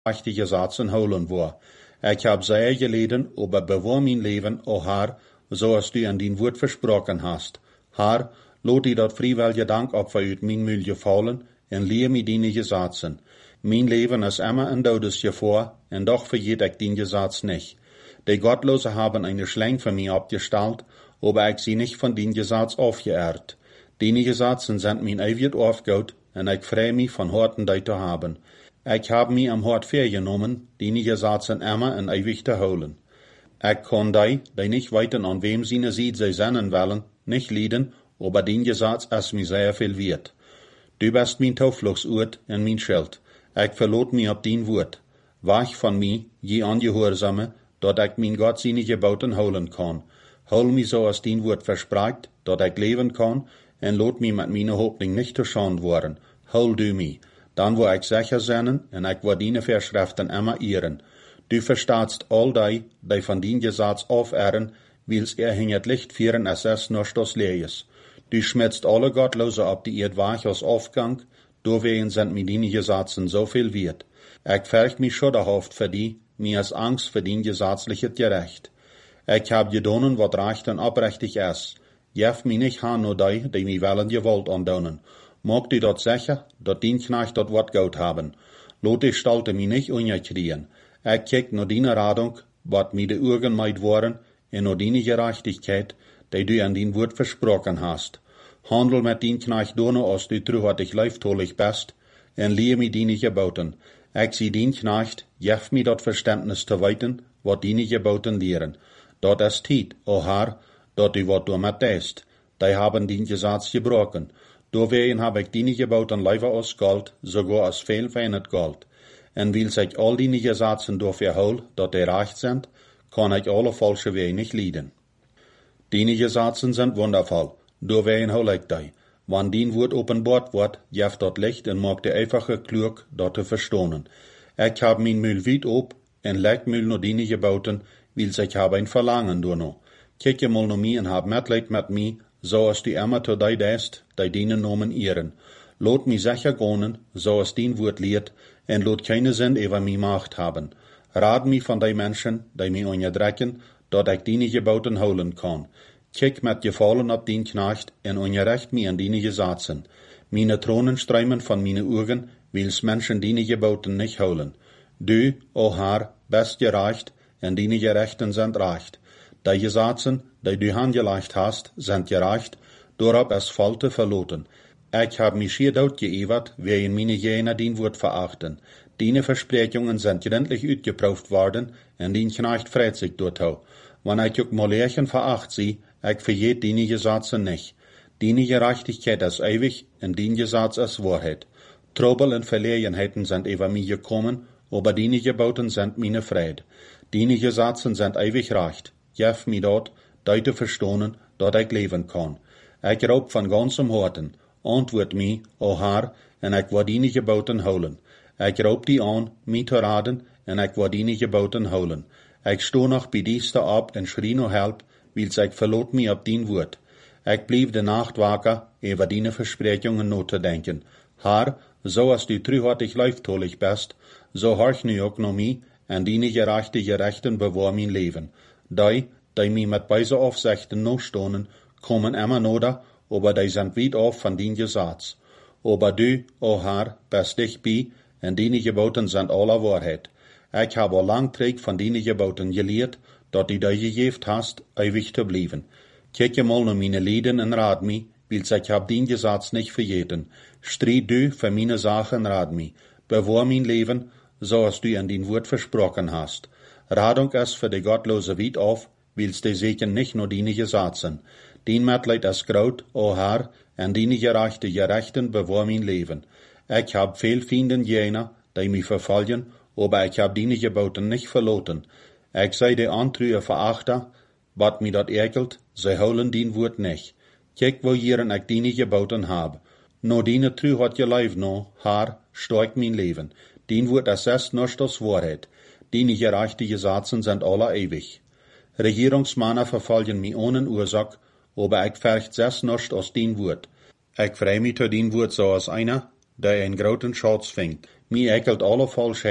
richtige Satzen holen war. Ich hab sehr geleden, aber bewahr mein Leben, o Herr, so als du an dein Wort versprochen hast. Herr, lot die dat freiwillige Dankopfer uit mijn Müll gefallen en leer mij die Gesetzen. Mein Leben ist immer ein Todesgefahr, und doch vergeht ich den Gesetz nicht. Die Gottlose haben eine Schlange für mich abgestellt, aber ich sie nicht von den Gesetz aufgeehrt. Die Gesetzen sind mein ewiges Aufgut, und ich freue mich von Horten die zu haben. Ich habe mich am Hort vorgenommen, die Gesetzen immer und ewig zu holen. Ich kann die nicht weiten an wem seine Seed sie senden wollen, nicht leiden, aber den Gesetz ist mir sehr viel wert. Du bist mein Taufluchtsort und mein Schild. Ich verlot mich ab dein Wort. Wach von mir, je Angehorsame, dat ich mein Gott seine Geboten holen kann. Hol mich so als dein Wort verspricht, dat ich leben kann, und lot mich mit meiner Hoffnung nicht zu schand worden. Hol du mich. Dann wo ich sicher sein, und ich wo deine Verschriften immer ehren. Du verstehst all die von dein Gesetz aufehren, wils hinget Licht führen, es ist nur das Lees. Du schmitzt alle Gottlose ab die Erd wach aus Aufgang, dowein sind mir deine Gesetzen so viel wert. Ich fürcht mich schudderhaft für die, mir ist Angst für dein gesetzliches Gerecht. Ich hab gedonnen, wat recht und oprechtig ist. Jef mich nicht han nur die mir wollen Gewalt andonnen. Mag du dort sicher, dat dein Knecht dort wat gut haben. Lot ich stalte mich nicht unkriegen. Ich kick nur deine Radung, wat mir de Urgen meid waren, en nur deine Gerechtigkeit, die du an dein Wort versprochen hast. Handel mit dein Knecht donno, als du truhartig leiftolig bist, en lehr mir deine Geboten. Ich sie dein Knecht, jef mir dat Verständnis zu weiten, wat deine Geboten lehren. Dat ist Tiet, o Herr, dat du wat du mit deist. Die haben dein Gesetz gebrochen. Dowein hab ich deine Geboten lieber aus Gold, sogar als viel feines Gold. En weil ich all deine Gesetzen dafür hol, dat die recht sind, kann ich alle falsche Wege nicht leiden. Deine Gesetzen sind wundervoll, dowein hol ich die. Wann dein Wort openbart wird, jeft dat Licht und mag die einfache klug dat zu verstohnen. Ich hab mein Müll weit ob, en leg Müll no deine Geboten, weil ich hab ein Verlangen durno. Kijk mal no mi en hab Mitleid mit mi, so als die immer zu die deist, die deine Nomen ehren. Lot mi sicher gonen, so als dein Wort lehrt, en lot keine Sinn über mi Macht haben. Rad mi von die Menschen, die mi unterdrücken, dat ich deine Geboten holen kann. Kijk mit Gefallen ab dein Knecht, en unterrecht mi an deine Gesetzen. Meine Thronen streimen von meine Augen, wils Menschen deine Geboten nicht holen. Du, o Herr, bist gerecht, en deine Gerechten sind recht. Die Gesetzen, die du angelegt hast, sind gerecht, dorab es Falte verloten. Ich hab mich schier dort geewert, wegen meine Jener dein Wort verachten. Deine Versprechungen sind gründlich uitgeprüft worden, en dein Knecht freut sich dort auch. Wenn ich auch Molerchen veracht sie, ich vergeht deine Gesetze nicht. Deine Gerechtigkeit ist ewig, en dein Gesetz ist Wahrheit. Trouble und Verlegenheiten sind über mich gekommen, aber deine Geboten sind meine Freude. Deine Gesetzen sind ewig recht. Jef mir dort, die zu verstohnen, dat ich leben kann. Ich raub von ganzem Herzen, antwort mi, o Herr, en ich will deine Geboten holen. Ich raub die an, mi zu raden, en ich will deine Geboten holen. Ich sto noch bei dieste ab en schrie no help, wils ich verlot mi ab dein Wort. Ich blieb de Nacht waker, über deine Versprechungen not zu denken. Herr, so als du trühartig leiftolig bist, so horch nu auch no mi, en deine Gerechten bewahr mein Leben. Die mi mit beise Aufsichten no stonen, kommen immer noda, aber die sind weit auf von dein Gesetz. Aber du, o Herr, bist dich bei, en deine Geboten sind aller Wahrheit. Ich habe langträg von deine Geboten gelehrt, dat du dir gegeben hast, ewig zu bleiben. Kijk mal no meine Lieden en rat mi, wils ich hab dein Gesetz nicht vergeten. Stried du für meine Sachen rat mi. Bewahr mein Leben, so als du an dein Wort versprochen hast. Radung ist für die Gottlose weit auf, wils die segen nicht nur deine Gesetzen. Dein Mitleid ist graut, o Herr, en deine Gerechten bewahr mein Leben. Ich hab viel Fienden jener, die mich verfolgen, aber ich hab deine Geboten nicht verloten. Ich sei die Antrühe verachter, wat mi dat ekelt, sie holen dein Wort nicht. Kijk wo jieren ich deine Geboten hab. No deine Trü hat je Leib no, Herr, stark mein Leben. Dein Wort ist nur das Wahrheit. Deine gerechte Gesetzen sind alle ewig. Regierungsmänner verfolgen mich ohne Ursache, aber ich fürcht es nicht aus dein Wort. Ich freu mich zu dein Wort so als einer, der einen großen Schatz fängt. Mir ekelt alle Falschheit,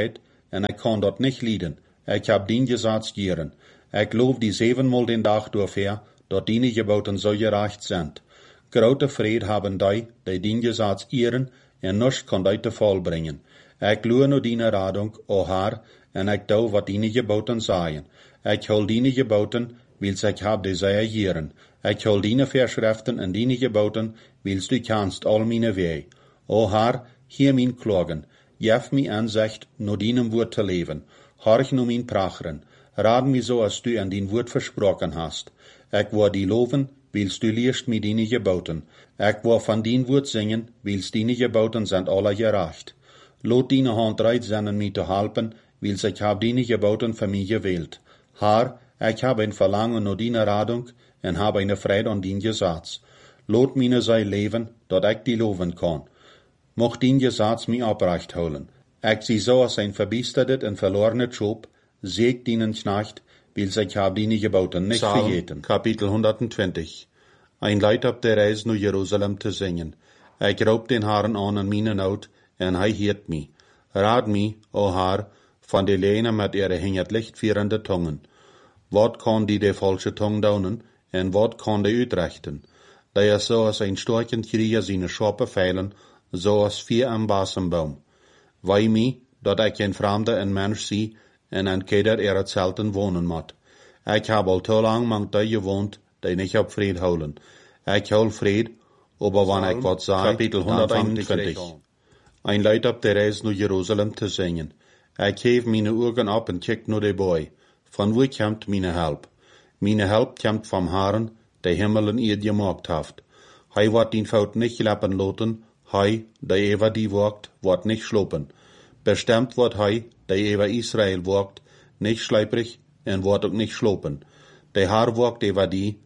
en ik kan dat niet lieden. Ik heb dien gezats gieren. Ik loof die 7-mal den dag doorver, dat die geboten zo gerecht zijn. Grote vrede hebben die dien gezats ieren, en niets kan die te val brengen. Ik loe no die radung, o haar, en ik doe wat die geboten zijn. Ik hol die geboten, wils ik heb die zij gieren. Ik hol die verschriften en die geboten, wils du kannst al mijn wee. O haar, hier mijn klagen. Geef mij aanzicht, no dienem woord te leven. Horch no mijn pracheren. Raad mij zo als du aan dien woord versproken hast. Ik wil die loven, wils du leerst mij die geboten. Ik wil van dien woord zingen, wils die geboten zijn alle gerecht. Laat die hand reit zijn mij te helpen, wils ik heb die geboten voor mij gewählt. Haar, ik heb een verlangen naar die radung, en heb een vrede aan dien gezats. Laat mij zij leven, dat ik die loven kan. Mocht dien gezats mij oprecht houden. Ik zie zo als een verbiesterde en verlorene Job, zeeg dienen knecht, wils ik heb die geboten nicht vergeten. Kapitel 120. Ein Leid op de reis naar Jeruzalem te zingen. Ik roep den Herren aan mijn nood, en hij heert mij. Raad mij, o Haar, van de lenen met ihre hingert lichtvierende tongen. Wat kan die de falsche tong daunen, en wat kan die uitrechten? Die is zoals een storkend krieger zijn schape veilen, zoals 4 am basenboom. Wei mij, dat ik een vreemde en mens zie, en een keder hetzelfde wonen moet. Ik heb al te lang mang die gewoond, die niet op vrede houden. Ik hou vrede, aber wanneer ik wat zei, Kapitel 121. Ein Leid op de reis naar Jeruzalem te zingen. Ik geef mijn ogen op en kijk naar de boy. Van wo komt mijn help? Mijn help komt vom Herren, der Himmel en eerd gemaakt heeft. Hij wordt die fout niet lappen laten, hij, der ever die walkt, wordt niet slopen. Bestemmt wordt hij, der ever Israël walkt, niet schleiprig en wordt ook niet slopen. Der Herr walkt ever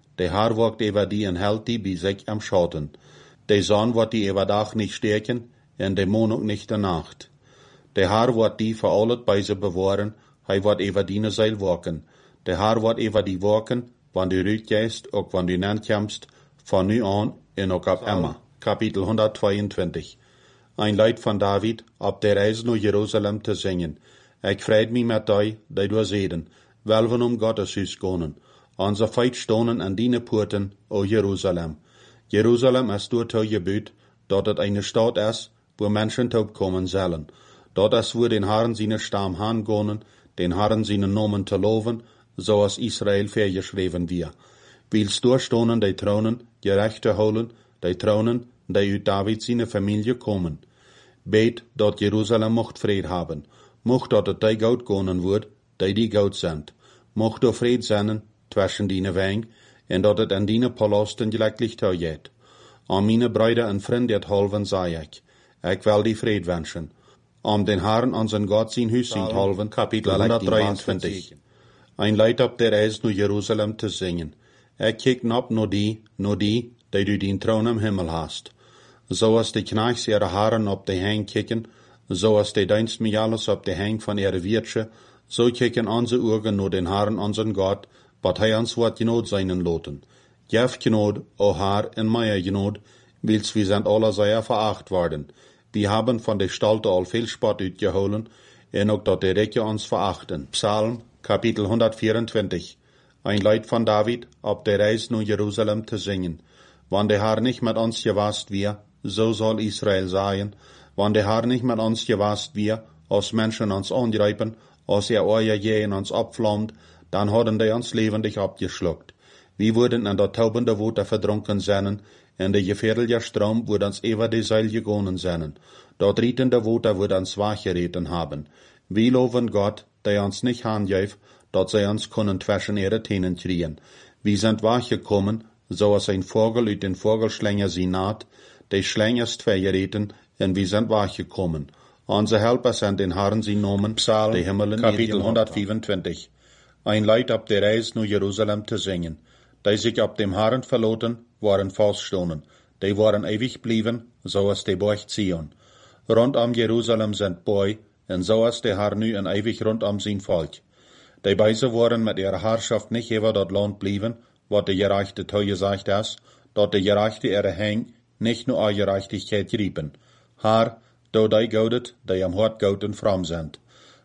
die en hält die bij zich am Schatten. De zon wordt die ever dag niet sterken, en de maan ook niet de nacht. De Herr wordt die voor altijd bij ze bewaren, hij wordt ever die zeil walken. De Herr wordt ever die walken, wanneer du uitgeest, ook wanneer du nankomst, van nu aan en ook op immer. Kapitel 122. Ein Leid van David, op de reis naar Jeruzalem te zingen. Ik vreid mij met die door zeden, welven Gotteshuis gonen. Onze feit stonen aan die poorten, o Jeruzalem. Jeruzalem is door te gebuut, dat het eine stad is, wo Menschen taub kommen zullen. Dat is wo den Herren seine Stamm hangonen, den Herren seine Nomen te loven, zoals Israël vergeschreven wir. Wils doorstonen die tronen, gerechte holen, die tronen, die uit David seine Familie komen. Beet dat Jeruzalem mocht vrede hebben, mocht dat het die goud gonen wordt, die goud zijn. Mocht er vrede zijn, tussen die weng, en dat het aan die palasten gelijklich toegeet. Aan mijn bruiden en vrienden het halven zei ik wil die vrede wensen. Om den Herren onze God zijn huis zijn halven, Kapitel 123. Ein Leid op de reis naar Jeruzalem te zingen. Ik kijk op naar die du den troon am Himmel hast. Zoals de knechts ihre Herren op de hang kijken, zoals de dienstmejales op de hang van ihre Wirtsche, so kijken onze ogen naar den Herren onze God, wat hij ons wat genood zijn loten. Geef genood, o Herr, en mij genood, wils wir sind alle sehr veracht worden. Wir haben von der Stalte al viel Spott uitgeholen, en ook dat de Rijke ons verachten. Psalm, Kapitel 124. Ein Leid van David, op de reis naar Jeruzalem te zingen. Wann der Herr nicht mit ons gewast wir, so soll Israel sein. Wann der Herr nicht mit ons gewast wir, als Menschen ons angreifen, als Euer in ons opvlammt, dann hadden die ons levendig abgeschluckt. Wir wurden in der taubende Water verdrunken zijn, en de gefährliche Strom wordt ons ever de Seil gegonen zijn. Dat rietende Water wordt ons wachgereten haben. Wir loven Gott, der ons nicht handgeeft, dat zij ons kunnen zwischen ihre Tenen kriegen. Wir sind wachgekommen, zoals een vogel uit den Vogelschlänger sie naht, de Schlängers vergereten, en wir sind wachgekommen. Onze Helper sind den Herren sie nomen, Psalm, de Himmelen, Kapitel 125. Ein Leid op de reis naar Jeruzalem te zingen. Die sich op dem Herren verloten, waren vaststonen. Die waren ewig blieben, zoals de Borg Zion. Rondom Jeruzalem sind Boi, en zoals de Herr nu en ewig rondom zijn volk. Die Beise waren met ihrer Herrschaft nicht über dat Land blieben, wat de Gerechte toegesagt is, dat de Gerechte ihre Heng nicht nur an Gerechtigkeit riepen. Herr, do die goudet, die am Hort goud en fromm sind.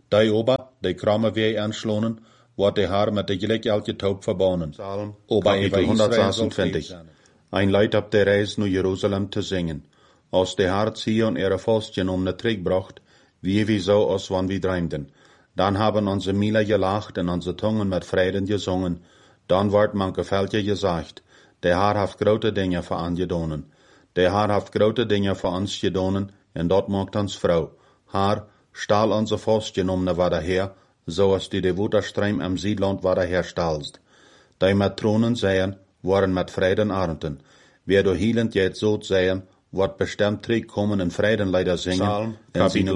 Die ober, die kramme Weh anschlonen, wordt de haar met de gelijk elke taub verbannen. Psalm, Ober Kapitel Israel 126. Ein Leid op de reis naar Jeruzalem te zingen. Als de hart Zion ihre Faustchen um ne Trick bracht, wie so als wann wir dreimden. Dann haben unsere Mila gelacht und unsere Zungen mit Frieden gesungen. Dann wordt manche Völker gesagt, der Herr haft grote Dinge für an gedonen. Der Herr haft grote Dinge für uns gedonen, und dort macht uns Frau. Herr, stahl unsere Faustchen um ne wieder her, so als die Wuterstreim am Siedland wieder herstahlst. Die Matronen sehen, waren mit Frieden arnten. Wer du hielend jetzt so sehen, wird bestimmt zurückkommen in Frieden leider singen. Psalm, Kapitel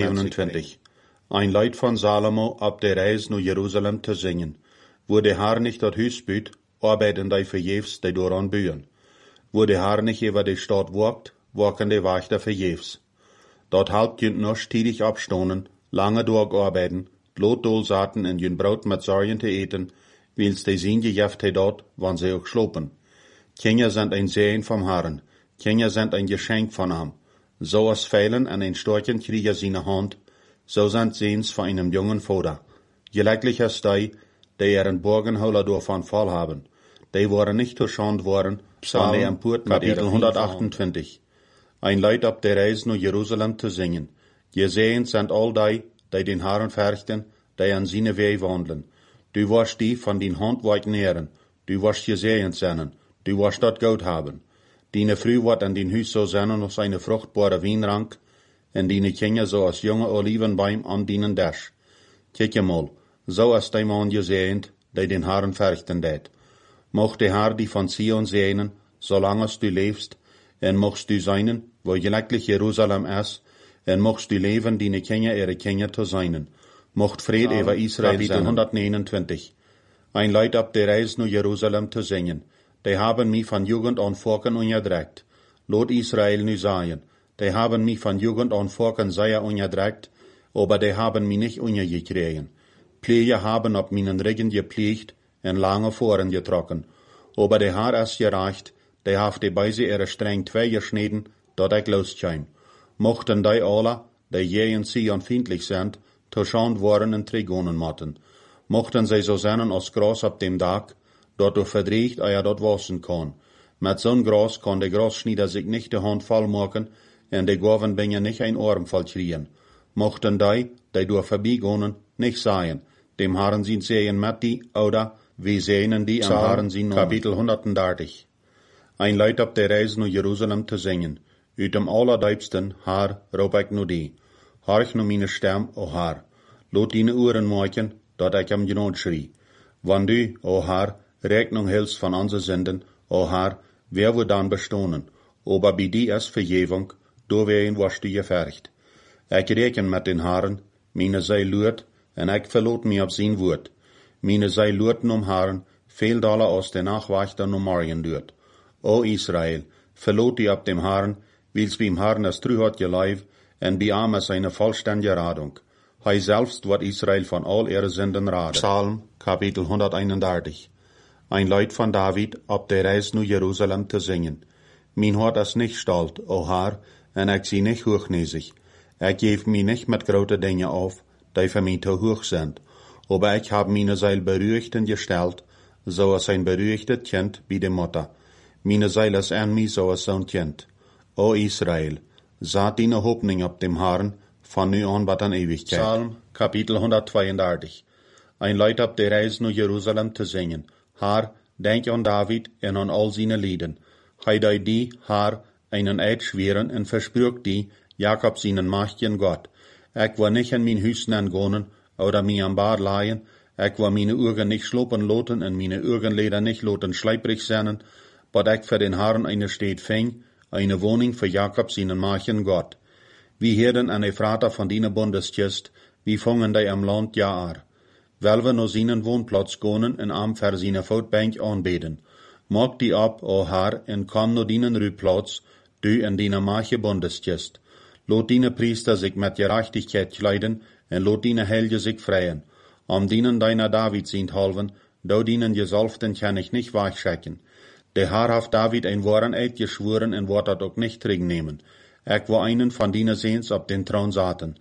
127. Ein Lied von Salomo ab der Reise nach Jerusalem zu singen. Wo der Herr nicht dort Hüs büt, arbeiten die verjefs, die daran bühen. Wo der Herr nicht über die Stadt walkt, walken die Wächter verjefs. Dort halt könnt noch stiedig abstonen, lange durcharbeiten, Lotdol saten in jün Brot mit Sorgen zu eten, wils die sehen gejeft dort, wann sie auch schlopen. Kinder sind ein Segen vom Herrn, Kinder sind ein Geschenk von ihm. So als Pfeilen an ein Storchen kriegen seine Hand, so sind Sehens von einem jungen Vater. Gleichlich ist die ihren Borgenholer davon voll haben. Die waren nicht geschont worden, Psalm, sondern empört mit Kapitel 128. Ein Leid ab der Reise nach Jerusalem zu singen. Gesehen sind all die den Herrn fürchten, die an seine Wege wandeln. Du wirst die von den Hand nähren, du wirst gesehen sein, du wirst dort Gott haben. Deine Früh wird an den Hüs so sein als eine fruchtbare Weinrank, und deine Kinder so als junge Olivenbaum an deinen Dasch. Kijk mal, so ist dein Mann gesehen, die den Herrn fürchten det. Mocht der Herr die von Zion sehnen, solange du lebst, und mochtst du seinen, wo gleichlich Jerusalem ist, und mochtst du leben, deine Kinder ihre Kinder zu seinen. Mocht Fried über Israel Kapitel sein. 129. Ein Leid ab der Reise nach Jerusalem zu singen. Die haben mich von Jugend an Volken unterdrückt. Lot Israel nu sagen. Die haben mich von Jugend an Volken sehr unterdrückt, aber die haben mich nicht untergekriegen. Pfleger haben auf meinen Rücken gepflegt und lange Foren getrocken. Aber der Herr ist gereicht, die haft die Beise ihre streng zwei geschnitten, dort ich loskäm. Mochten die alle, die je in Zion feindlich sind, zuschauend worden in Trigonen matten. Mochten sie so sein als Gras ab dem Dach, dort du verdriecht, dort wassen kann. Mit so'n Gras kann der Grasschnieder sich nicht die Hand voll machen, und die Gaven bringen nicht ein Arm voll kriegen. Mochten die durch vorbeigehen, nicht sagen, dem Herrn sind sehen mit die, oder wie sehnen die am Herrn sind nun. Kapitel 130. Ein Leid ab der Reise nach Jerusalem zu singen. Uit dem allerdiebsten, Herr, roep ik nu die. Harch nu meine Stem, o Herr. Lot deine Ohren maken, dat ik am Genot schrie. Wann du, o Herr, Rechnung hältst von unseren Sünden, o Herr, wer wird dann bestohnen? Aber bei dir ist Vergebung, du wen wirst du gefercht. Ich rechne mit den Herren, meine Seele lürt, und ich verlot mich auf sein Wort. Meine Seele lürten Herren, viel Dollar aus der Nachwächter um morgen lürt. O Israel, verlot die ab dem Herrn, wils beim Herrn es trü hat geleib, und bei ihm ist eine vollständige Radung. Hei selbst wird Israel von all ihre Sünden raden. Psalm, Kapitel 131. Ein Lied von David, ab der Reise nach Jerusalem zu singen. Mein Hort ist nicht stolz, o Herr, und ich sie nicht hochnäsig. Ich gebe mich nicht mit großen Dingen auf, die für mich zu hoch sind. Aber ich habe meine Seele beruhigt gestellt, so als ein beruhigtes Kind bei der Mutter. Meine Seele ist an mich so als ein Kind. O Israel, saat deine Hoffnung auf dem Herrn, von nu an bis an Ewigkeit. Psalm, Kapitel 132. Ein Lied ab der Reise nach Jerusalem zu singen. Herr, denk an David und an all seine Lieden. Hei die, Herr, einen Eid schweren und versprücht die, Jakob seinen mächtigen Gott. Ich will nicht in mein Hüsten angehen, oder mich am Bad leihen. Ich will meine Augen nicht schlopen loten und meine Augenlider nicht loten schleiprig sein, but ich für den Herrn eine Stadt fing, eine Wohnung für Jakob seinen mächtigen Gott. Wie Herden an die Vater von deiner Bundeskist, wie fangen die am Land Jaar. Weil wir nur seinen Wohnplatz gehen und am für seine Voetbank anbeten. Mag die ab, o Herr, und komm nur deinen Rühplatz, du in deiner Mache Bundeskist. Lot deine Priester sich mit Gerechtigkeit kleiden, und lot deine Helge sich freien. Am dienen deiner David sind halven, do dienen Gesalften kann ich nicht weichschicken. Der Herr hat David ein wahren Eid geschworen und wird das auch nicht zurücknehmen. Ich will einen von deinen Sehens auf den Thron saten.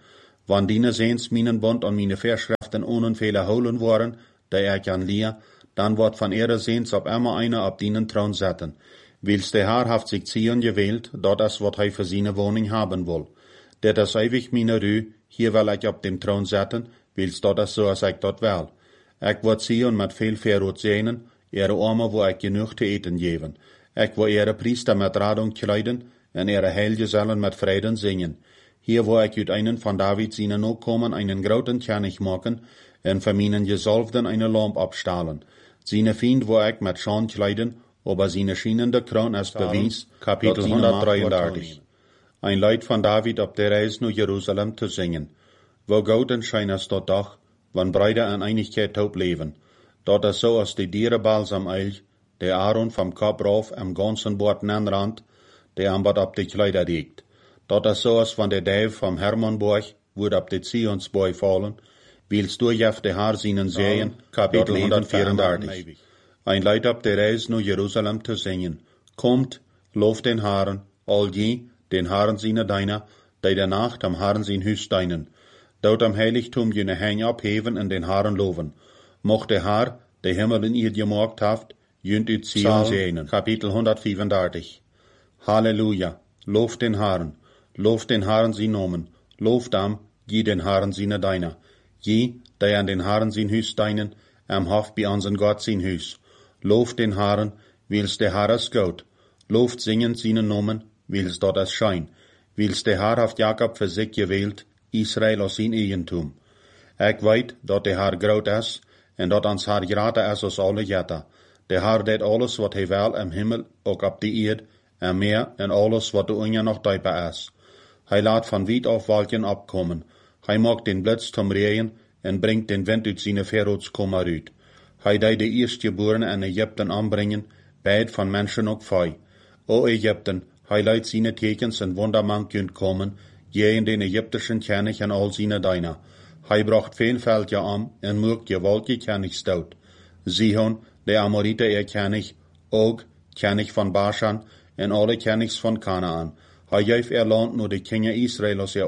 Wann diene seens minen bond en mine Verschriften onenvele holen worden, die ik aan leer, dan wordt van ihre seens op immer einer op dienen troon zetten. Wils de Haar haft sich Zion gewählt, dat is wat hij voor zijn woning haben wil. Dat is ewig mine Rü, hier wil ik op dem troon zetten, wils dat is zoals ik dat wil. Ik word Zion met veel verrood zijnen, ihre armen wo ik genoeg te eten geven. Ik wil ihre priester met radung kleiden, en ihre heilgezellen met vreden zingen. Hier wo ik uit einen van David zijn Nachkommen einen groten König maken, en voor minen Gesalbten eine Lamp abstahlen. Seine Fiend wo ik met Schaan kleiden, aber seine schienende Kroon als bewijs, Kapitel 133. Ein Lied van David op de reis naar Jeruzalem te zingen. Wo gouden schijners dat dag, wann Brüder in Einigkeit taub leven. Dat is so als die dierenbalsam eilch, der Aaron vom Kopf rauf am ganzen Bord Rand, der am Bord op de Kleider liegt. Dat is so als van der Däv vom Hermannborg, wordt op de Zionsborg fallen, wils durchjaf de Haar seinen Serien, Kapitel 134. Ein Lied op de reis naar Jeruzalem te zingen. Kommt, looft den Haaren, al die, den Haaren seine Deiner, die der Nacht am Haaren sein Hüs deinen. Dort am Heiligtum jene Hänge abheven en den Haaren loven. Mocht der Haar, der Himmel in ihr gemarkt haft, jünt ut Zion sehnen. Kapitel 134. Halleluja, looft den Haaren sie nomen, looft am, je den Haaren seine Deiner. Je, die an den Haaren sein Hüs deinen, am Hof bei unseren Gott sein Hüs. Looft den Haaren, wils der Haar is gut. Looft singen seine Nomen, wils dort es schein. Wils der Haar haft Jakob für sich gewählt, Israel aus sein Eigentum. Ik weet dat de Haar groot is, en dat ans Haar groter is als alle jetta. De Haar deed alles wat hij wil im Himmel, ook op de eerd, en meer en alles wat de unja nog dieper is. Hij laat van weit af wolken opkomen. Hij maakt den blitz zum Regen, en brengt den wind uit zijn verroodskommer uit. Hij deed de eerstgeborenen in Egypten aanbrengen, beid van mensen ook vij. O Egypten, hij leidt zijn tekens en wonderman kunt komen, je in den Ägyptischen König en al zijn Deiner. Hij bracht veel Veldje aan en mocht gewaltige König stout. Sihon, de Amoriter König, Og, König van Bashan, en alle Königs van Kanaan. Hij geef land nur de Kinder Israel als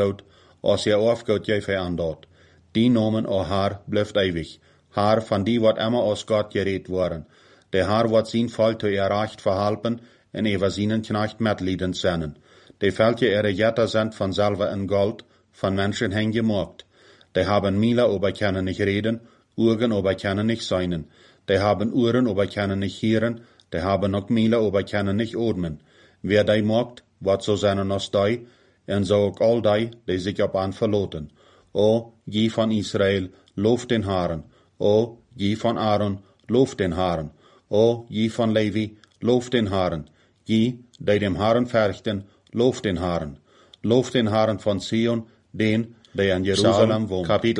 afgoud geef hij aan dat. Die nomen o Haar blijft ewig. Haar van die wat immer aus Gott gereed worden. De Haar wat zijn volk te recht verhalpen en over zijn knecht metliedend zijn. De Veldje ihre Jetter sind von Silber en Gold, von Menschen hingemacht. Die haben Mila, aber können nicht reden, Augen, aber können nicht seinen. Die haben Ohren, aber können nicht hören, die haben noch Mila, aber können nicht atmen. Wer die macht, wat so seinen als die, en so auch all die sich op an verloten. O, je van Israel, looft den Haaren. O, je van Aaron, looft den Haaren. O, je van Levi, looft den Haaren. Je, die dem Haaren verchten, looft den Haaren. Looft den Haaren von Zion, den, der in Jerusalem woont. Kapitel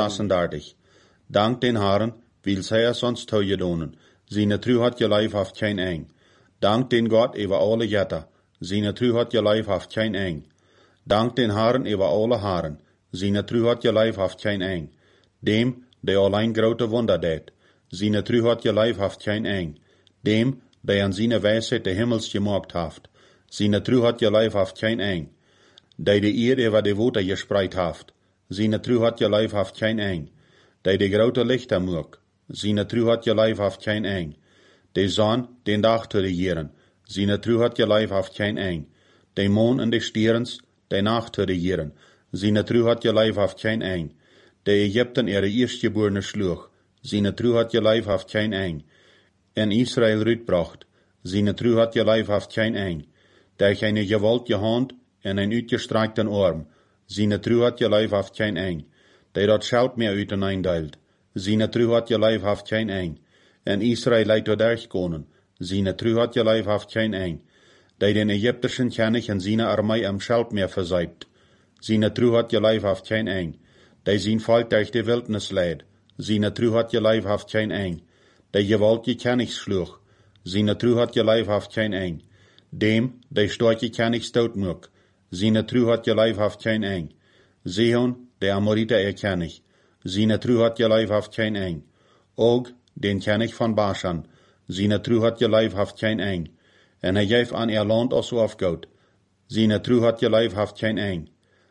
136. Dank den Haaren, wils hij es ons toegedonen. Seine tru hat je lijf haft geen eng. Dank den Gott über alle Jetter. Seine tru hat je lijf haft geen eng. Dank den Haaren über alle Haaren. Seine tru hat je lijf haft geen eng. Dem, der allein grote Wunder deed. Seine tru hat je lijf haft geen eng. Dem, der an seine Weisheit de Himmels gemaakt haft. Seine tru hat je lijf haft geen eng. Die de eer über de Woter gespreit haft. Seine tru hat je lijf haft geen eng. Die de grote lichter moek. Seine tru hat je lijf haft geen eng. De zon, den dag te regieren. Seine tru hat je lijf haft geen eng. De maan en de sterens, de nacht te regieren. Seine tru hat je lijf haft geen eng. De Egypten ihre eerstgeborene sloeg. Seine tru hat je lijf haft geen eng. En Israel uitbracht. Seine tru hat je lijf haft geen eng. Der keine gewaltige hand en een uitgestrekten arm. Seine tru hat je lijf haft geen eng. Der dat scheld meer uiteendeelt. Seine tru hat je lijf haft geen eng. En Israel leidt door durchkonen. Seine tru hat je lijf haft geen eng. Die den Ägyptischen König en seine Armee am Schelpmeer verseibt. Seine tru hat je lijf haft geen eng. Die zijn volk durch de Wildnis leidt. Seine tru hat je lijf haft geen eng. Die gewaltige König sloeg. Seine tru hat je lijf haft geen eng. Dem, die storke König stout moek. Seine tru hat je lijf haft geen eng. Sihon, de Amoriter König. Seine tru hat je lijf haft geen eng. Og, den König van Bashan. Seine tru hat je lijf haft geen eng. En hij geeft aan land als afgoud. Seine tru hat je lijf haft geen eng.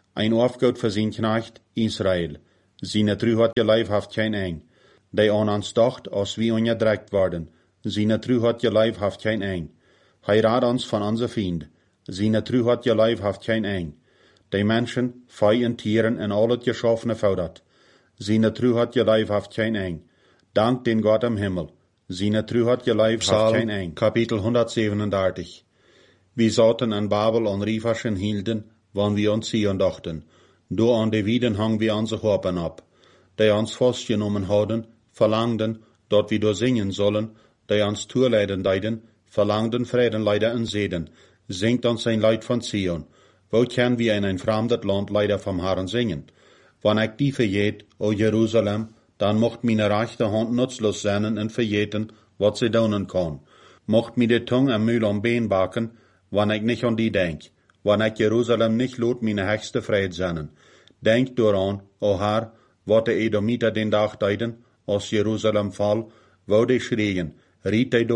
Ein Aufgaut für sein Knecht Israel. Seine Trü hat je Leib haft kein Eng. Die an uns dacht, als wie ongedreckt worden. Seine Trü hat je Leib haft kein Eng. Heirat uns von unser Feind. Seine Trü hat je Leib haft kein Eng. Die Menschen, Vieh und Tieren en al het geschaffene fordert. Seine Trü hat je Leib haft kein Eng. Dank den Gott im Himmel. Seine Trü hat je Leib haft kein Eng. Kapitel 137. Wir saßen an Babel und Riefaschen hielten, wann wir uns Zion dachten. Do an de Wieden hangen wir unsere Harpen ab. Die uns festgenommen hadden, verlangten, dort wir do singen sollen, die uns Tourleiden deiden, verlangten Friedenleider en Seden, singt uns ein Lied von Zion. Wo können wir in ein fremdes Land leider vom Herrn singen? Wann ich die verjeet, o Jerusalem, dann mocht meine rechte Hand nutzlos sein und verjeten, wat sie doen kann. Mocht mir die Tongue am Mühl am Bein backen, wann ich nicht an die denk. Wann ich Jerusalem nicht lot meine höchste Freiheit sennen. Denk daran, o Herr, wat de Edomiter den Tag deiden, als Jerusalem fall, wo die schreien, riet de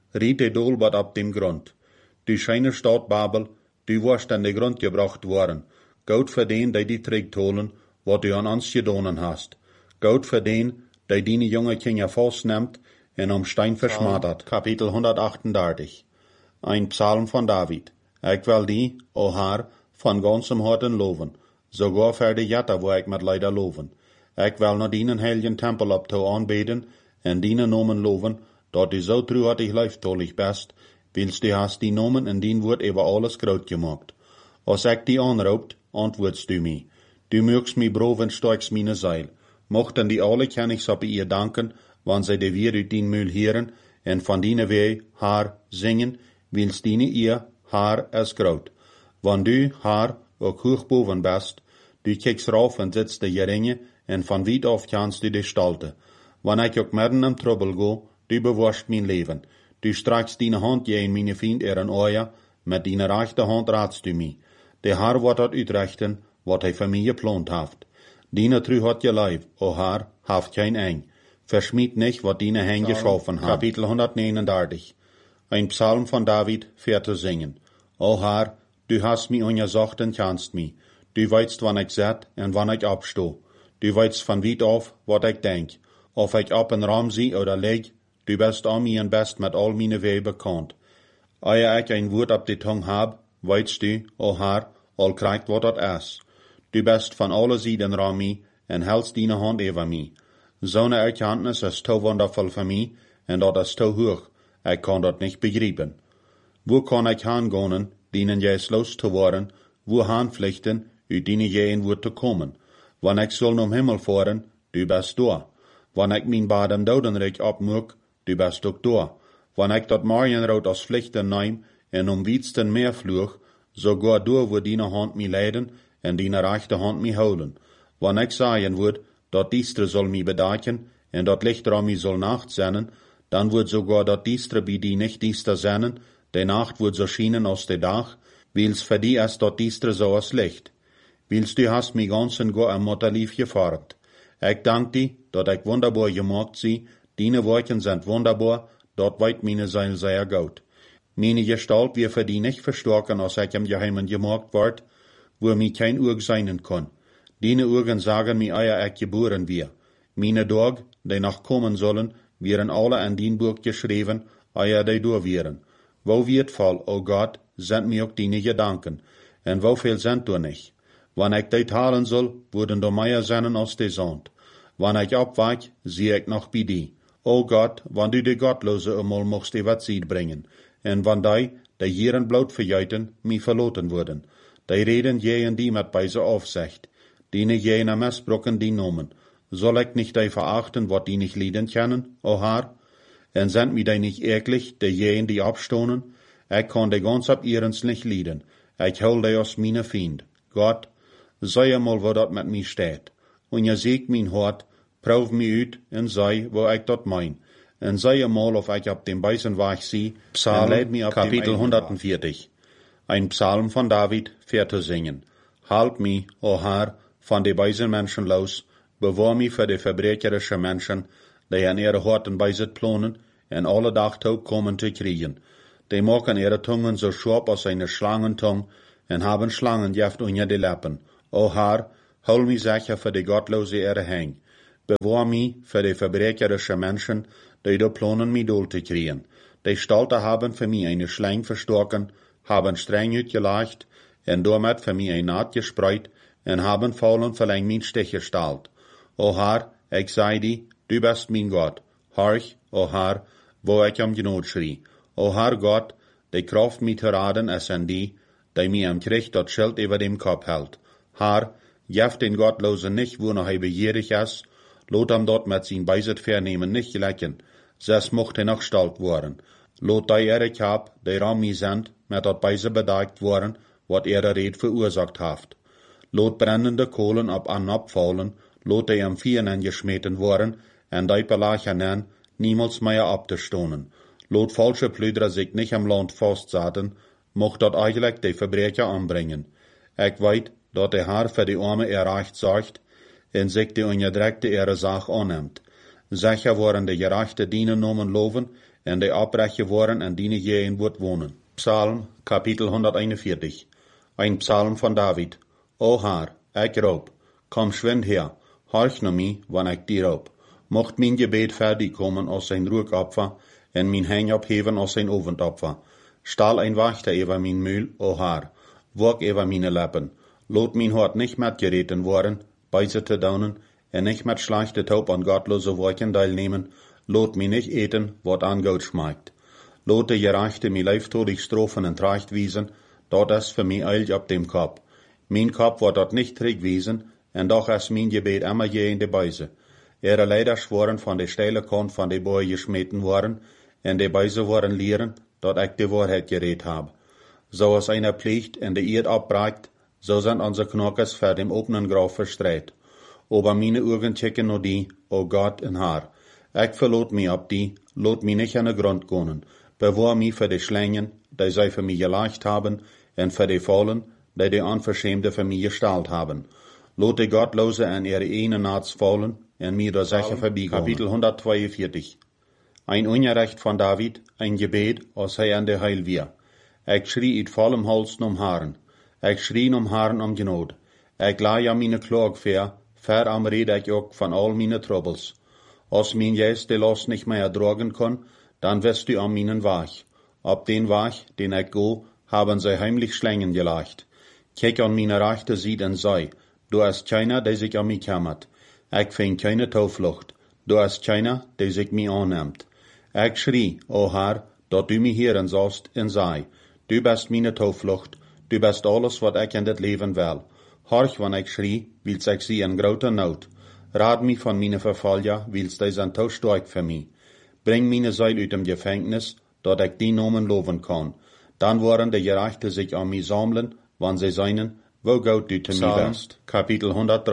Dol wat ab dem Grund. Die scheine Stadt Babel, du warst an den Grund gebracht worden. Goud für den, die die trägt holen, wat du an uns gedonen hast. Goud für den, die die junge Kinder festnimmt en am Stein verschmattert. Kapitel 138. Ein Psalm von David. Ich will die, o Herr, von ganzem Herzen loven, sogar für die Jatter, wo ich mit leider loven. Ich will noch dienen heiligen Tempel ab zu anbeten, en dienen Nomen loven, dort die so truhartig leif tollig best, willst du hast die Nomen en dien wordt über alles groot gemacht. Als ich die anroopt, antwoordst du mir. Du mögst mi brof en starkst meine Seil. Mochten die alle kennigs op ihr danken, wann sie de weer uit dien Mühl hören, en van diene wee, haar, zingen, willst diene ihr, haar es groot. Wann du, haar, ook hoog boven best, du kijkst rauf en sitzt de geringe, en van weit af kannst du de stalte. Wann ich ook midden im Trouble go, du bewahrst mein Leben. Du streckst deine Hand je in meine Vriend een oor, met deine rechte Hand raadst du mi. De Haar wordt dat uitrechten, wat hij voor mij geplant heeft. Deine Trü hat je Leib, o Haar, haft kein Eng. Verschmied nicht, wat deine Hand geschaffen hat. Kapitel 139. Ein Psalm von David, zu singen. O Haar, du hast mi ungesacht en kannst mi. Du weißt, wann ich zet en wann ich absto. Du weißt von weit auf, wat ich denk. Of ich ab en Raum zie oder leg, du bist an mir en best met al meine Weh bekannt. Eer ich ein Wort ab die Tongue hab, weißt du, o Haar, al krijgt wat dat is. Du bist von alle Seiten ran mi, en hältst deine Hand über mi. Zo'n Erkenntnis ist so wundervoll für mi, en dat is so hoch, ich kann dat nicht begreifen. Wo kann ich hingehen, denen jes los zu worden, wo hanpflichten, uit denen je in wordt te komen? Wann ich soll om Himmel fahren, du bist da. Wann ich mein Bad im Dodenreich abmuck, du bist ook da. Wann ich dat Marienrood als Pflichten neim, en wietsten Meer vloog, sogar da wo deine Hand mi leiden, en deine rechte Hand mi houden. Wann ich sagen würd, dat diestre soll mi bedaken, en dat lichter an mi soll Nacht sennen, dann wird sogar dat diestre bi die nicht diestre sennen, de Nacht wird so schienen als de Dag, wils für die ist dat diestre so als Licht. Wils du hast mi ganzen go am Mutterlief gefarbt. Ich dank die, dat ich wunderbar gemacht sie, deine Worten sind wunderbar, dort weit meine Seil sehr gut. Meine Gestalt wir für die nicht verstärken, als ich im Geheimen gemacht ward, wo mi kein Urg sein kann. Deine Urgen sagen mi eier ich geboren wir. Meine Tag, die noch kommen sollen, wären alle an dien Buch geschrieben, eier die durch wären. Wo wird Fall, o Gott, sind mir auch deine Gedanken, en wo viel sind du nicht. Wann ich die talen soll, würden du mehr sein als die Sand. Wann ich abweich, sieh ich noch bei die. O Gott, wann du die Gottlose einmal mochst die wat Sied bringen, en wann die Jieren bloot verjuiten, mi verloten worden. Die reden je en die met bij ze Aufsicht. Diene je na Messbrocken die nomen. Soll ich nicht die verachten, wat die nicht lieden können, o Herr? En sind mi die nicht ehrlich, die jenen die abstonen? Ich kann die ganz ab ihrens nicht lieden. Ich hol die aus meine Fiend. Gott, sei einmal, wo dat mit mi steht. Und je seht mein Hort, proef mi uit en sei, wo ich dat mein. En sei einmal, of ich ab dem Beißen Weg sie, Psalm, Kapitel 140. Ein Psalm von David, zu singen. Halt mi, o Herr, von de bösen Menschen los, bewahr mi für de verbrecherische Menschen, die an ihre Horten beisit planen, en alle Dag kommen zu kriegen. Die machen ihre Tungen so scharf als eine Schlangentong, en haben Schlangengift unter die Lippen. O Herr, hol mich sicher für die gottlose Erhäng. Bewahr mich für die verbrecherische Menschen, die da planen, mich dood zu kriegen. Die Stalte haben für mich eine Schlang verstoken, haben streng uitgelegd, en damit für mich ein Naht gespreut, en haben faulen verläng mein Stich gestalt. O Herr, ich sei die, du bist mein Gott. Horch, o Herr, wo ich am Genot schrie. O Herr Gott, die Kraft mich zu raden, es an die mich am Krieg dat Schild über dem Kopf hält. Herr, jeft den Gottlosen nicht, wo noch begierig ist, lot am dort mit sein Beiset vernehmen nicht lecken, ses mochte noch stalt worden. Lot die Erik hab, die Rami sind, mit dat Beise bedagt worden, wat ihre Red verursacht haft. Lot brennende Kohlen ab an abfallen, lot die am Vieren geschmeten worden, en die Pelachanen niemals mehr abzustonen. Lot falsche Plüdrer sich nicht am Land festsaten, mocht dat eigentlich die Verbrecher anbringen. Ich weet, dat der Herr für die Arme erreicht sorgt, en sich die Unterdrückte ihre Sache annimmt. Sicher worden die gerechte Dienen nomen loven, en die Abbrecher worden en dienen jeen wird wohnen. Psalm, Kapitel 141. Ein Psalm von David. O Herr, ich roep, komm schwind her, horch nur mich, wann ich dir roep. Mocht mein Gebet fertig kommen aus sein Ruhigopfer, en mein Hang abheben aus sein Ofendopfer. Stahl ein Wachter über mein Mühl, o Herr, wog über meine Lippen. Lot mein Hort nicht mitgereten worden, Beise zu daunen, en nicht mit schlechte Taub an gottlose Worken teilnehmen, lot mich nicht eten, wat an Gott schmeckt. Lot die Gerechte mi leiftodig Strophen en Tracht wiesen, dort es für mich eilt ab dem Kopf. Mein Kopf war dort nicht träg wiesen, en doch es mein Gebet immer je in de Beise. Leider schworen von de steile Kant von de Boy geschmeten worden, en de Beise waren lieren, dort ich die Wahrheit geredet hab. So es einer pflegt en de Erd abbragt, so sind unsere Knockers für dem offenen Grab verstreit. Aber meine Augen checken nur die, o Gott en Herr. Ich verlot mich ab die, lot mich nicht an den Grund gehen. Bewahr mich für die Schlängen, die sie für mich gelegt haben, en für die Fallen, die Unverschämte für mich gestellt haben. Lot die Gottlose an ihre eine Nachts fallen, en mir da sicher vorbeigehen. Kapitel 142. Ein Unrecht von David, ein Gebet, als er an der Heil wir. Ich schrie in vollem Hals um Haaren. Ich schrie Haaren um Genot. Ich leih ja meine Klage fair am rede ich auch von all meine Troubles. Als mein Jes die Last nicht mehr ertragen kann, dann wirst du an meinen Weg. Ab den Weg, den ich go, haben sie heimlich Schlängen gelegt. Kijk an meine rechte Seite und sei, du hast keiner, der sich an mich kümmert. Ich find keine Tauflucht. Du hast keiner, der sich mich annimmt. Ich schrie, o Herr, dat du mich hören sollst und sei, du bist meine Tauflucht, du bist alles, wat ich in dit Leben will. Horch, wann ich schrie, willst ich sie in groter Not. Rad mich von meine Verfalja, willst du sind tau stark für mich. Bring meine Seil uit dem Gefängnis, dat ich die Nomen loben kann. Dann wollen die Gerechte sich an mich sammeln, wann sie seinen, wo Gott du zu mir bist. Kapitel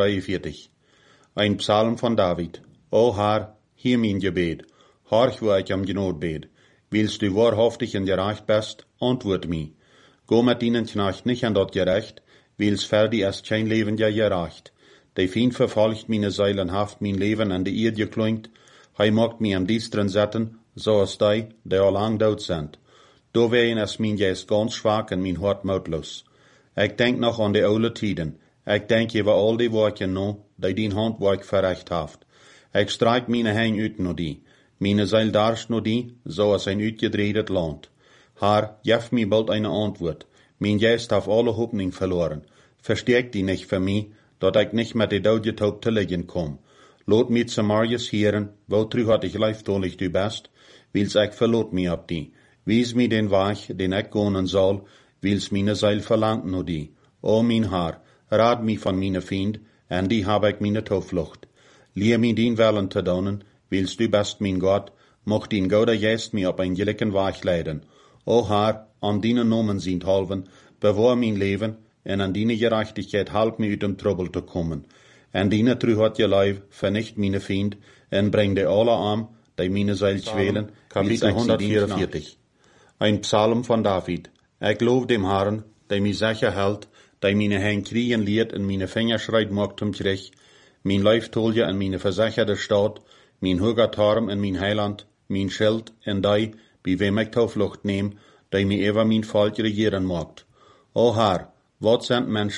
143. Ein Psalm von David. O Herr, hier mein Gebet. Horch, wo ich am Genot bet. Willst du wahrhaftig und gerecht bist, antwort mich. Go mit ihnen Knecht nicht an dort gerecht, willst fertig ist kein Leben ja gerecht. Der Feind verfolgt meine Seilen haft mein Leben an die Erde geklingt, hei mogt mich am Dienstren setzen, so als die all lang dood sind. Do wären es mein Geist ganz schwach und mein Hort mutlos. Ich denk noch an die oude Tiden. Ich denk über all die Worken no, die dein Handwerk verrecht haft. Ich streik meine Hänge uit no die. Meine Seil darst no die, so als ein uitgedreht Land. Herr, jef mir bald eine Antwort. Mein Geist haf alle Hoffnung verloren. Verstärk die nicht für mich, dat ich nicht mit die Daude taub zu liegen komm. Lot mich zu Marius hören, wo trü hat ich leiftolig du bist, wils ich verlot mich ab die. Wies mir den Weg, den ich gehen soll, wils meine Seil verlangt no die. O mein Herr, rad mich von meine Feind, an die hab ich meine Tauflucht. Lehr mir den Willen zu donen, wils du bist mein Gott, mocht den Gouder Geist mir op ein gelicken Weg leiden. O Herr, an deinen Nomen sind halven, bewahr mein Leben, en an deine Gerechtigkeit halb mir uit dem Trouble zu kommen. En deine Trü hat je Leib, vernicht meine Feind, en bring de alle arm, die meine Seil quälen. Kapitel 144. Ein Psalm von David. Ich lob dem Herrn, der mich sicher hält, der meine Hände kriegen liet en meine Finger schreit mag zum Krieg, mein Leiftollje en meine versicherte Stadt, mein hoger Turm en mein Heiland, mein Schild en die, bei wem ich Tauflucht nehm, die mir über mein Volk regieren mag. O Herr, wat sind Menschen,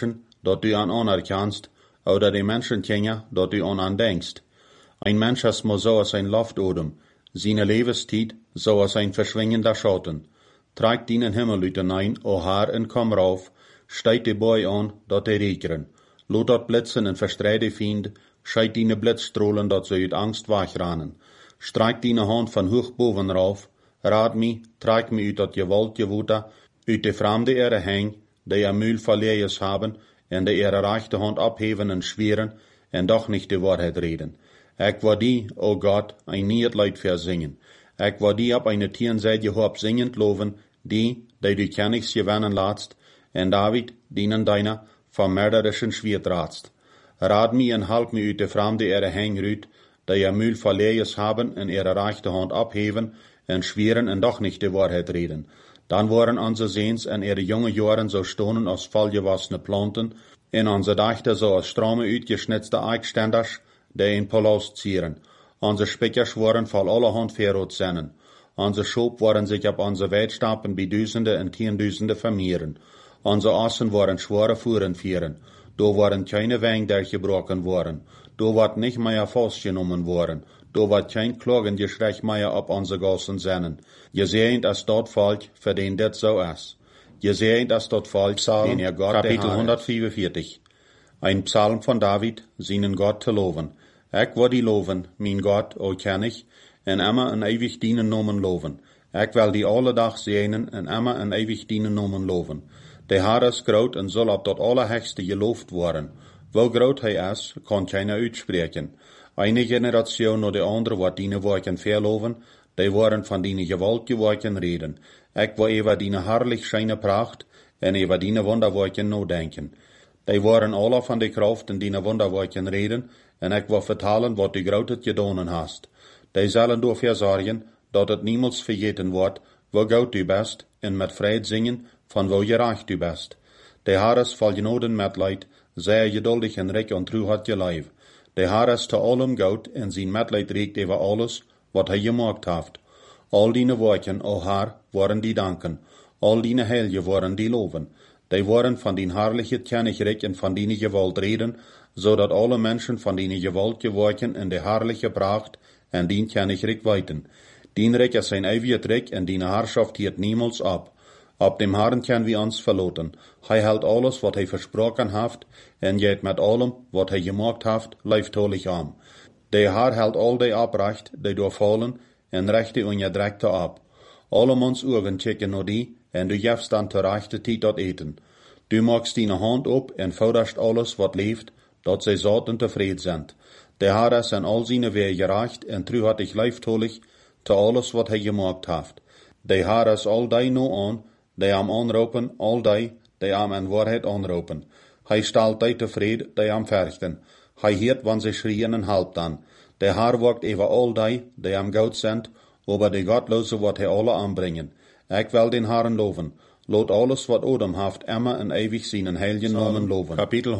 dat du an anerkennst, oder die Menschen kennen, dat du an denkst. Ein Mensch ist maar zoals ein Luftodem, seine Lebenszeit zoals ein verschwingender Schatten. Tragt dienen Himmelüten ein, o Haar, en komm rauf, steigt die Boy an, dat die rekeren. Lot dat blitzen en verstreide Fiend, scheit diene Blitzstrahlen, dat ze uit Angst wegrennen. Streik diene Hand van hoog boven rauf, raad mi, trag mi uit dat gewalt gewoete, uit de vreemde Ere heng, die er Mühl verleers haben, en de ihre rechte Hand abheven en schweren, en doch nicht die Wahrheit reden. Ik wou die, o Gott, ein niet Leid verzingen. Ik wou die op eine Tierenseite hoop zingend loven, die du kennigs gewinnen laatst, en David, dienen deiner, vom mörderischen Schwert ratst. Raad mi en halp mi uit de vreemde Ere heng ruut, die er Mühl verleers haben, en ihre rechte Hand abheven, en schweren en doch nicht die Wahrheit reden. Dan waren onze Seens en ihre jonge Jaren so stonen als vollgewassene Planten, en onze Dachten so als strome uitgeschnitzte Eichständers, die in Paulus zieren. Onze Speckers waren voll allerhand verrot zennen. Onze Schop waren sich op onze Weitstapen bij duizenden en tienduizenden vermehren. Onze Assen waren schwere Fuhren vieren. Do waren keine Wegen der gebrochen worden. Do wat nicht mehr festgenommen worden. Do wat kein Klagengeschrei mehr op onze Gassen zennen. Je seht, als dort Volk, für den dit so is. Je seht, als dort Volk, den ihr Gott Kapitel 144. Ein Psalm von David, seinen Gott zu loven. Ik wil die loven, mijn God, o ken ik, en immer en ewig dienen nomen loven. Ik wil die alle dag zenen, en immer en ewig dienen nomen loven. De Heer is groot en zal op dat allerhegste geloofd worden. Wel groot hij is, kan keiner uitspreken. Eine Generation naar de andere wordt dienen woorden verloven, die worden van die gewalt gewoorden reden. Ik wil over die herrlich schijne pracht, en over die wonderwoorden nodenken. Die worden alle van de kracht en die wonderwoorden reden, en ik wil vertalen wat du groot het gedaan hast. Die zullen dafür zorgen, dat het niemals vergeten wordt, wo goed du best, en met vrede zingen, van wo je recht du best. De Heer is vol genoden met leid, zeer geduldig en rijk en trouw had je lijf. De Heer is te allem goed, en zijn metleid reikt over alles, wat hij gemaakt heeft. Al die woorden, o Heer, worden die danken. Al die heilige worden die loven. Die worden van die herrliche Tjennigrik en van die gewalt reden, zodat alle mensen van die gewalt geworden in de herrliche pracht en die Tjennigrik weiten. Dien Rijk is zijn eeuwige Rijk en die Herrschaft hielt niemals ab. Op dem Herrn können wir uns verloten. Hij hält alles, wat hij versproken heeft, en geht met allem, wat hij gemaakt heeft, leiftolig aan. De Heer hält al die abrecht, die doorvallen, en rechte ongedrekte ab. Alle mans ogen checken naar die, en du gevst dan terechte tijd dat eten. Du magst die hand op en vorderst alles, wat leeft, dat zij zout en tevreden zijn. De Heer is en al zijn weer gerecht, en trouw had ik leiftolig, te alles, wat hij gemaakt heeft. De Heer is al die nou aan, die am aanroepen, al die am in waarheid aanroepen. Hij stelt die tevreden, die am verchten. Hij heert, wanneer ze schreien en helpt dan. De Heer wacht over al die am goed zijn, over de godloze wat hij alle aanbrengen. Ik wil den Herrn loven. Laat alles wat Odem heeft, immer en eeuwig zijn heilige namen loven. Kapitel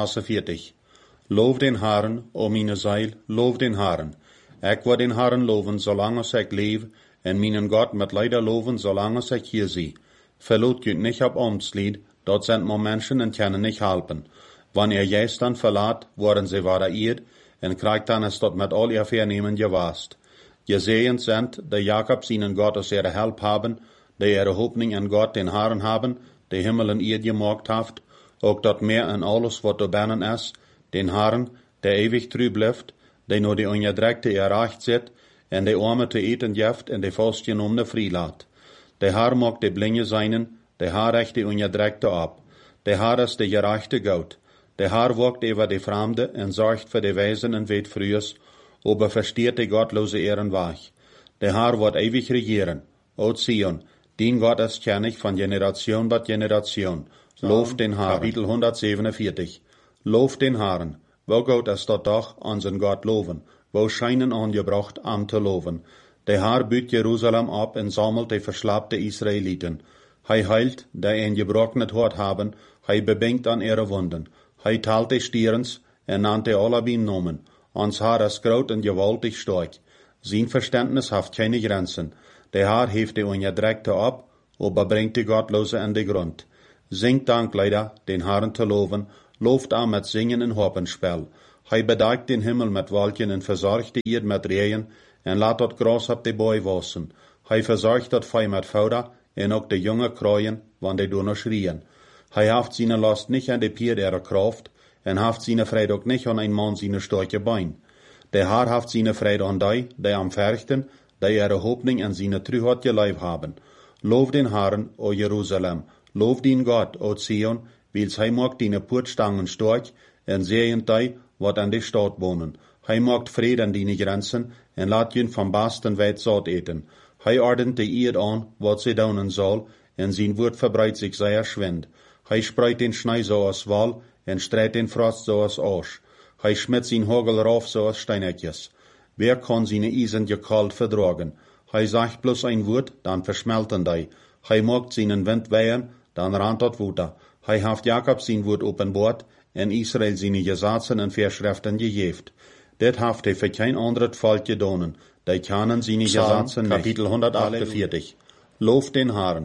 146. Loof den Herrn, o meine Zeil, loof den Herrn. Ik wil den Herrn loven, zolang als ik leef, en mijn God met leider loven, zolang als ik hier zie. Verloot je niet op Amtslied, dat zijn maar mensen en kunnen niet helpen. Wanneer jij dan verlaat, worden ze waardeerd, en krijgt dan es dat met al je vernemen gewast. Gezegend zijn, die Jacob zijn God als ihre help hebben, die ihre hoopning in God den Herrn hebben, die Himmel en Erde gemaakt heeft, ook dat meer en alles wat er binnen is, den Herrn, der ewig treu blijft, die nur die ongedrekte erreicht zit, en die arme te eten geeft en die vastgenommene vrijlaat. De Heer mag de blinde zijnen, de Heer recht de ongedrekte op. De Heer is de gerechte God. De Heer wacht over de vreemde en zorgt voor de wijzen en weet vrees, aber versteert de godloze ehren weg. De Heer wordt ewig regeren. O Zion, dien God is kennig van generation tot generation. Loof den Herrn. Kapitel 147. Loof den Herrn. Wo God is dat doch an zijn God loven. Wo schijnen aangebracht am te loven. De Heer buurt Jeruzalem op en sammelt de verslapte Israëlieten. Hij heilt, die een gebrochenet hart hebben, hij bebenkt aan ihre wonden. Hij teilt de stierens en nannt de alle bij nomen. Ons Heer is groot en gewaltig sterk. Zijn verständnis heeft keine Grenzen. De Heer heeft de ongedrekte op, aber brengt de godloze in de grond. Zingt dank leider, den Herrn te loven, looft aan met zingen en harpenspel. Hij bedekt den Himmel met wolken en verzorgt de Erde met regen en laat dat gras op de boy wassen. Hij verzorgt dat vee met voeder en ook de jonge kraaien, wanneer die doen schrien. Hij heeft zijn last niet aan de pier der kracht en heeft zijn vrede ook niet aan een man zijn sterke bein. De Heer heeft zijn vrede aan die am verchten, die ihre hoopning en zijn truheid je lijf hebben. Loof den Herrn, o Jeruzalem, loof den Gott, o Zion, wils hij maakt die poortstangen sterk en zeeën die, wat aan de stad wonen. Hij maakt vrede aan die grenzen en laat je van basten wijd zout eten. Hij ordent de eerd aan, wat ze doen zal, en zijn woord verbreidt zich zeer schwind. Hij spreidt den Schnee zoals wal en strijdt den Frost zoals Asch. Hij schmidt zijn hagel rauf zoals steinetjes. Wer kann seine Eisen kalt verdragen? Hij zegt bloß ein woord, dan versmelten die. Hij maakt seinen Wind wehen, dan rannt dat Water. Hij heeft Jakob zijn woord openbaard en Israel seine Gesetzen en Verschriften gegeven. Dit heeft hij voor geen ander volk gedaan. Die kennen seine Gesetzen nicht. Kapitel 148. Looft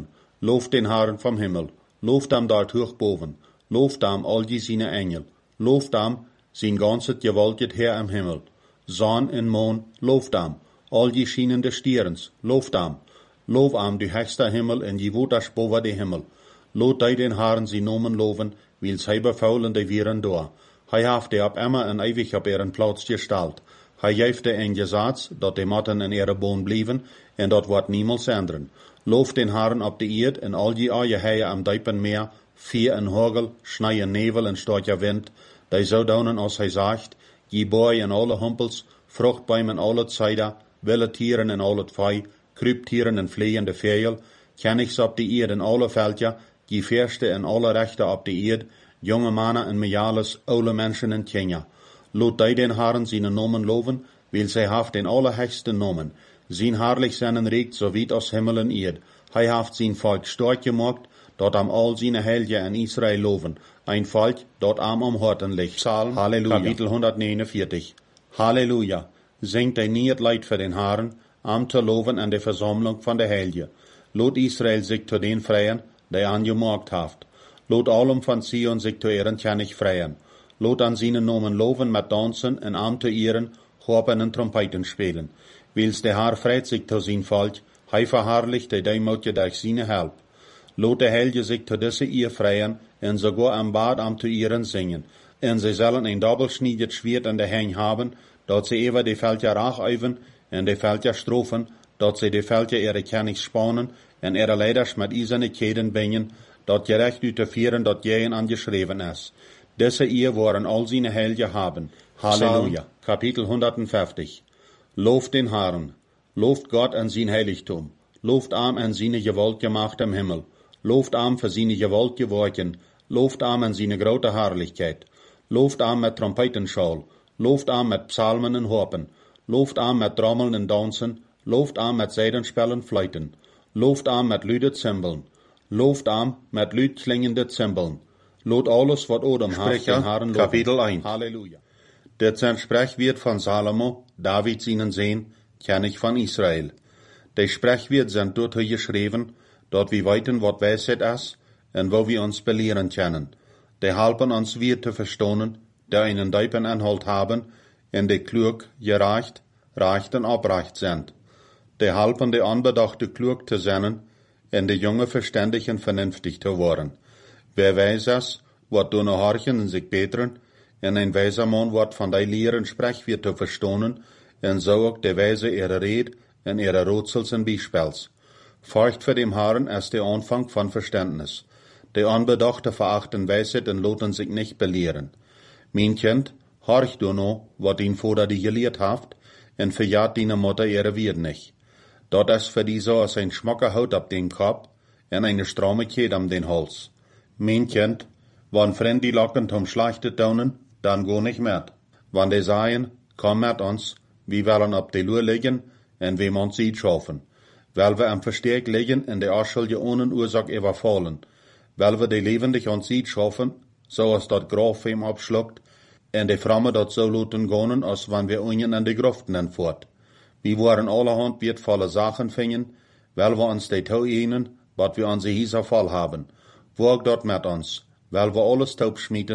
den Herrn vom Himmel. Looft am dort hoch boven. Looft am all die seine Engel. Looft am sein ganzes gewaltigt Heer am Himmel. Zon en maan, looft am. Al die schienende stierens, looft am. Loof am die höchste Himmel en die woeders boven de Himmel. Loot die den Herrn zijn nomen loven, wils hij bevoulen de wieren door. Hij heeft die op immer en eeuwig op ihren plaats gesteld. Hij geeft de een gezats, dat de matten in ihre boon blijven, en dat wordt niemals ändern. Loof den Herrn op de eerd en al die eigen heien am diepen meer, vier en hagel, schnee en nevel en stortje wind, die zo doen als hij zegt, je boy en alle humpels, vruchtbäume en alle zijde, wilde tieren en al het vee, kruiptieren en vliegende vegel, kennigs op de eerd en alle veldje, je verste en alle rechten op de eerd, jonge mannen en mejales, oude mensen en kinderen. Loot die den Herren zijn nomen loven, wil zij heeft den allerhechste nomen. Zijn herrlich zijn reikt zo weit als Himmel en eerd. Hij heeft zijn volk sterk gemaakt, dat am al zijn helden en Israël loven. Ein volk, dat am am Horten ligt. Psalm, Halleluja. Kapitel 149. Halleluja. Zingt hij niet het leid voor den Herren, am te loven en de versammlung van de helden. Loot Israël zich te den vrijen, die angemaakt heeft. Loot allem van Sion zich te ehren kennig vrijen. Loot an seinen Namen loven met dansen en am te ehren, harpen en trompeten spelen. Wils de Herr vreit zich te zijn volk, hij verherrlicht de deimoutje durch seine help. Loot de helden zich te deze eer vrijen en sogar am Bad am te ehren zingen. En ze zullen een dobbelschneidet Schwert in de hand haben, dat ze even de veldje raag uiven en de veldje strofen, dat ze de veldje ihre kennis spanen en ihre leiders met eiserne keden bingen, dat gerecht uit te vieren dat jeën angeschreven is. Deze eer waren al zijn helden haben. Halleluja. Kapitel 150. Looft den Herrn. Looft Gott en zijn heiligtum. Looft am en zijn gewalt gemacht im Himmel. Looft am für seine gewalt geworken. Looft am en zijn grote herrlichkeit. Looft am met trompetenschal. Looft am met psalmen en harpen. Looft am met trommeln en dansen. Looft am met zijdenspellen fluiten. Looft am met luide cymbalen. Looft am met luid klingende cymbalen. Loot alles wat Odem heeft den Herren loven. Kapitel 1. Halleluja. Dit zijn Sprechwort van Salomo, David seinen Sohn, König van Israel. Die Sprechwort sind dort geschrieben, dat we weten wat wijsheid is, en wo we ons belehren können. Die helpen ons weer te verstonen, die einen diepen inhalt haben, en die klug, gerecht, recht en oprecht sind. Die helpen de onbedachte klug te zijn, en de jonge verständigen vernünftig te worden. Wer weiß es, wat doen horchen en zich beteren, en een wijze man wordt van die leren Sprechwort te verstonen, en zo ook de wijze ihre Red en ihre Rätsels en Beispiels. Furcht voor dem Herrn ist der Anfang von Verständnis. Die Unbedachte verachten Weisheit en loten sich nicht belehren. Mein Kind, horch du no, wat dein Vater die gelehrt haft, en verjat deine Mutter ihre Wied nicht. Dat is für die so als ein schmacker Haut ab den Kopf en eine stramme Kette am den Hals. Mein Kind, wann Freund die locken zum Schlechte tun, dann go nicht mit. Wann die sagen, komm mit uns, wir wollen op de Luhr liegen, en we ons iets schaffen. Weil wir am Versteck liegen in der Arschelje ohne Ursache überfallen. Weil wir die lebendig ons iets schaffen, so als dat Graf ihm abschluckt, en de Framme dat so luten gonen, als wann wir unien in de Gruften entfort. Wir waren allerhand wertvolle Sachen fingen, weil wir uns de Tau wat wir an sie hieser voll haben. Wog dort mit uns, weil wir alles taub schmieden,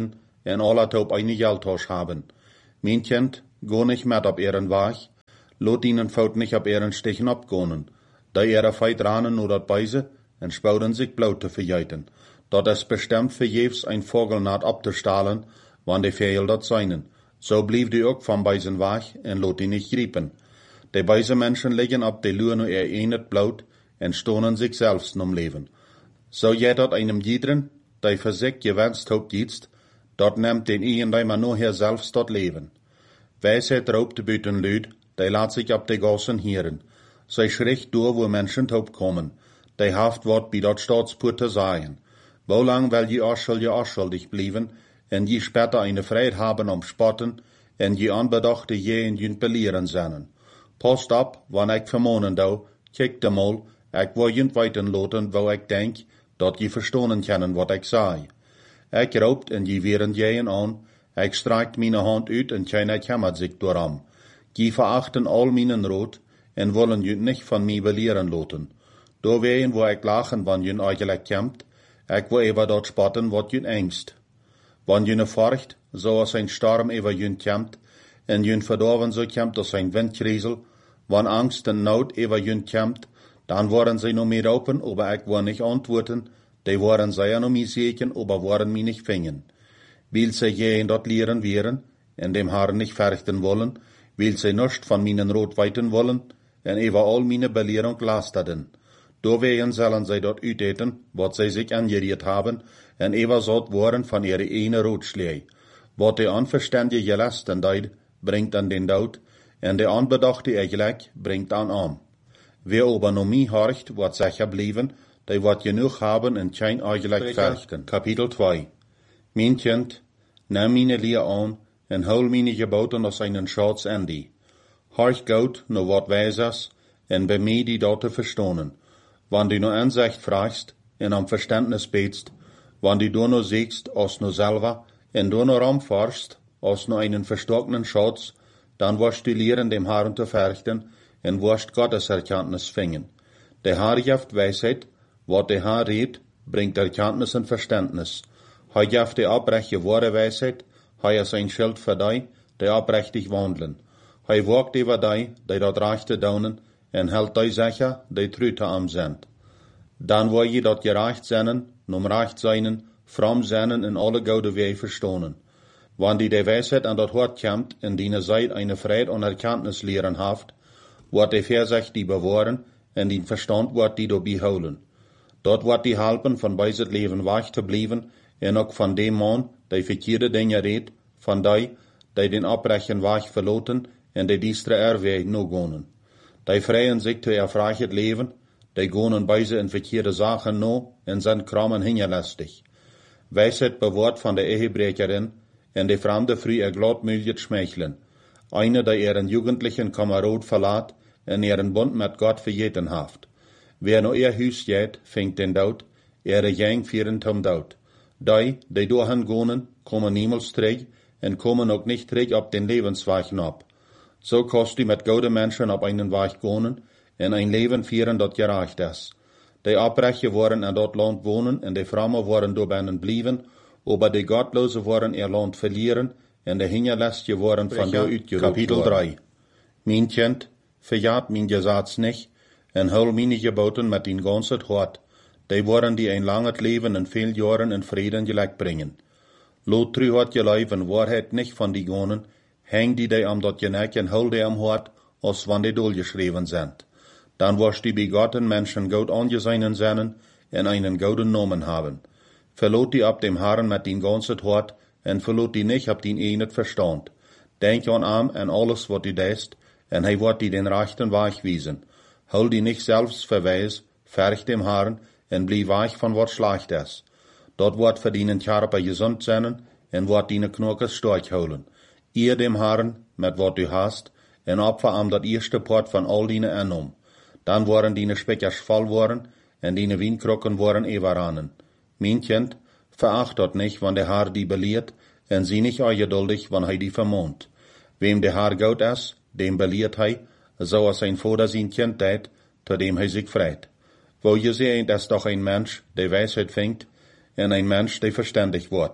en alle op eine Geldtas haben. Mijn kind, go nicht met op ihren Weg, lot ihnen fout nicht op ihren Stichen abgonen, da ihre feit ranen oder beise, en spouden sich blau te verjeiten. Dat is bestemmt verjeefs ein Vogelnaad ab te stalen, wann de Vögel dat seinen. So blieb die ook van beisen weg, en lot die nicht griepen. De beise Menschen liggen op de luur nu enet bloot, en stonen sich selbst om leven. So je dat einem jiedren, die für sich gewenst hoopt jietst, dat neemt den ien die man nur hier selbst dat leven. Weisheid roopt de buiten luid, die laat sich op de gassen hieren. Zij schricht door wo Menschen hoopt kommen, die haft wat bij dat staatspoort te zeggen. Wo lang will je aschuldig blijven, en je später eine Freiheit haben om spotten, en je aanbedachte je en junt belieren zijn. Post op, wanneer ik vermonen dou, kijk de mal, ik wil junt weiten loten, wo ik denk, dat je verstonen kennen wat ik zei. Ik roopt en je weren jeën aan, ik streikt mijn hand uit en keiner kämmert sich dooram. Je verachten al mijn rood, en wollen junt nicht van mij belieren loten. Door ween wo ik lachen, wann junt eigenlijk kämmt, ik wil even dat spotten wat junt angst. Wann junt forcht, zoals ein storm even junt kämmt, en junt verdorven so kämmt als ein windkriesel, wann angst en nood even junt kämmt, dan worden zij no meer open, aber ik wil nicht antworten, die worden zij no mij zeker, aber worden mij nicht vingen. Wil zij je dat leren weren, en dem Haar nicht verrichten wollen, wil zij nicht van mijn rood weiten wollen, en even al mijn beleerung lasterden. Doorwegen zullen zij dat uiteten, wat zij zich angeriert haben, en even zot worden van ihre ene roodschlee. Wat de onverstandige gelastendheid brengt an den dood, en de onbedachte eigenlijk brengt an arm. Wer aber no mij horcht, wat sicher blijven, die wat genoeg haben en geen eigenlijk verrichten. Kapitel 2. Mijn kind, neem mijn leer aan, en hou mijn geboten als einen Schatz an die. Horch goed, no wat wijzers, en bij mij die dat te verstonen. Wann du no Ansicht fragst, en am Verständnis betst, wann du no siegst, als no selber, en du no ram forschst, als no einen verstockenen Schatz, dann wirst du lehren, dem Herrn zu verrichten, en wirst Gottes Erkenntnis fingen. Der Herr gibt Weisheit, wat der Herr redt, bringt Erkenntnis und Verständnis. Hij gibt die abbreche wahre Weisheit, hij is ein Schild für die, die abrechtig wandeln. Hij wagt über die dat rechte daunen, en hält die sicher, die trüte am sind. Dan wil je dat gerecht zijn, nom recht zijn, fromm zijn in alle goude wei verstonen. Wann die Weisheit an dat Hort kämmt, in die Zeit eine Freude und Erkenntnis lehren haft, wordt die Versicht die bewahren, en die Verstand wordt die dabei houden. Dort wordt die helpen van bij het leven weg te blijven, en ook van dem man, die verkeerde dingen redt, van die den abbrechen weg verloten, en die diestre erweg no gonen. Die freien sich te erfreichet leven, die gonen beise in verkeerde Sachen no, en zijn krammen hingelästig. Weisheit bewaart van de Ehebrecherin, en de fremde früh gladmütig schmeicheln. Eine, die ihren jugendlichen Kamerad verlaat, en ihren Bund mit Gott vergeten haft. Wer no ihr Hüs geht, fängt den Dood, ihre Jeng vieren zum Dood. Die doorhen gonen, kommen niemals terug, en kommen ook nicht terug op den Lebensweg ab. So kost die mit gute Menschen op einen Weg gonen, en ein Leben führen, dat gerecht ist. Die Abbrecher worden in dat Land wohnen, en die Frommen worden doorbinnen blijven, aber die Gottlosen worden ihr Land verlieren, en de Hingerlästje worden van daar uitgeroepen. Kapitel 3. Mijn kind, verjaat mijn Gesetz nicht, en hul meine Geboten mit din ganzet Hort, die worden die ein langes Leben in viel Jahren in Frieden gelegt bringen. Lot tru hat je Leib in Wahrheit nicht von die gonen, häng die am dat geneck en hul die am Hort, als wann die dolgeschrieben sind. Dann wirst die begotten Menschen gut angesehen sein, en einen guten Namen haben. Verlot die ab dem Herrn mit din ganzet Hort, en verlot die nicht ab din enet Verstand. Denk an ihm en alles wat die deest, en hij wordt die den rechten Weg wiesen. Hol die nicht selbst verweis, verch dem Herrn, en blieb weich von wat schlecht ist. Dort wordt verdienen Körper gesund sein, en wordt die Knockes stark holen. Ihr dem Herrn, mit wat du hast, en opfer am dat erste Port von all die annom. Dann worden die Speckers voll worden, en die Wienkrocken worden everanen. Mein Kind, veracht dort nicht, wann der Herr die belehrt, en sie nicht ungeduldig, wann hij die vermont. Wem der Herr gut ist, dem belehrt hij, so als sein Vater sein Kind deed, zu dem hij sich freit. Wo je sehen, dass doch ein Mensch, der Weisheit fängt, en ein Mensch, der verständig wird.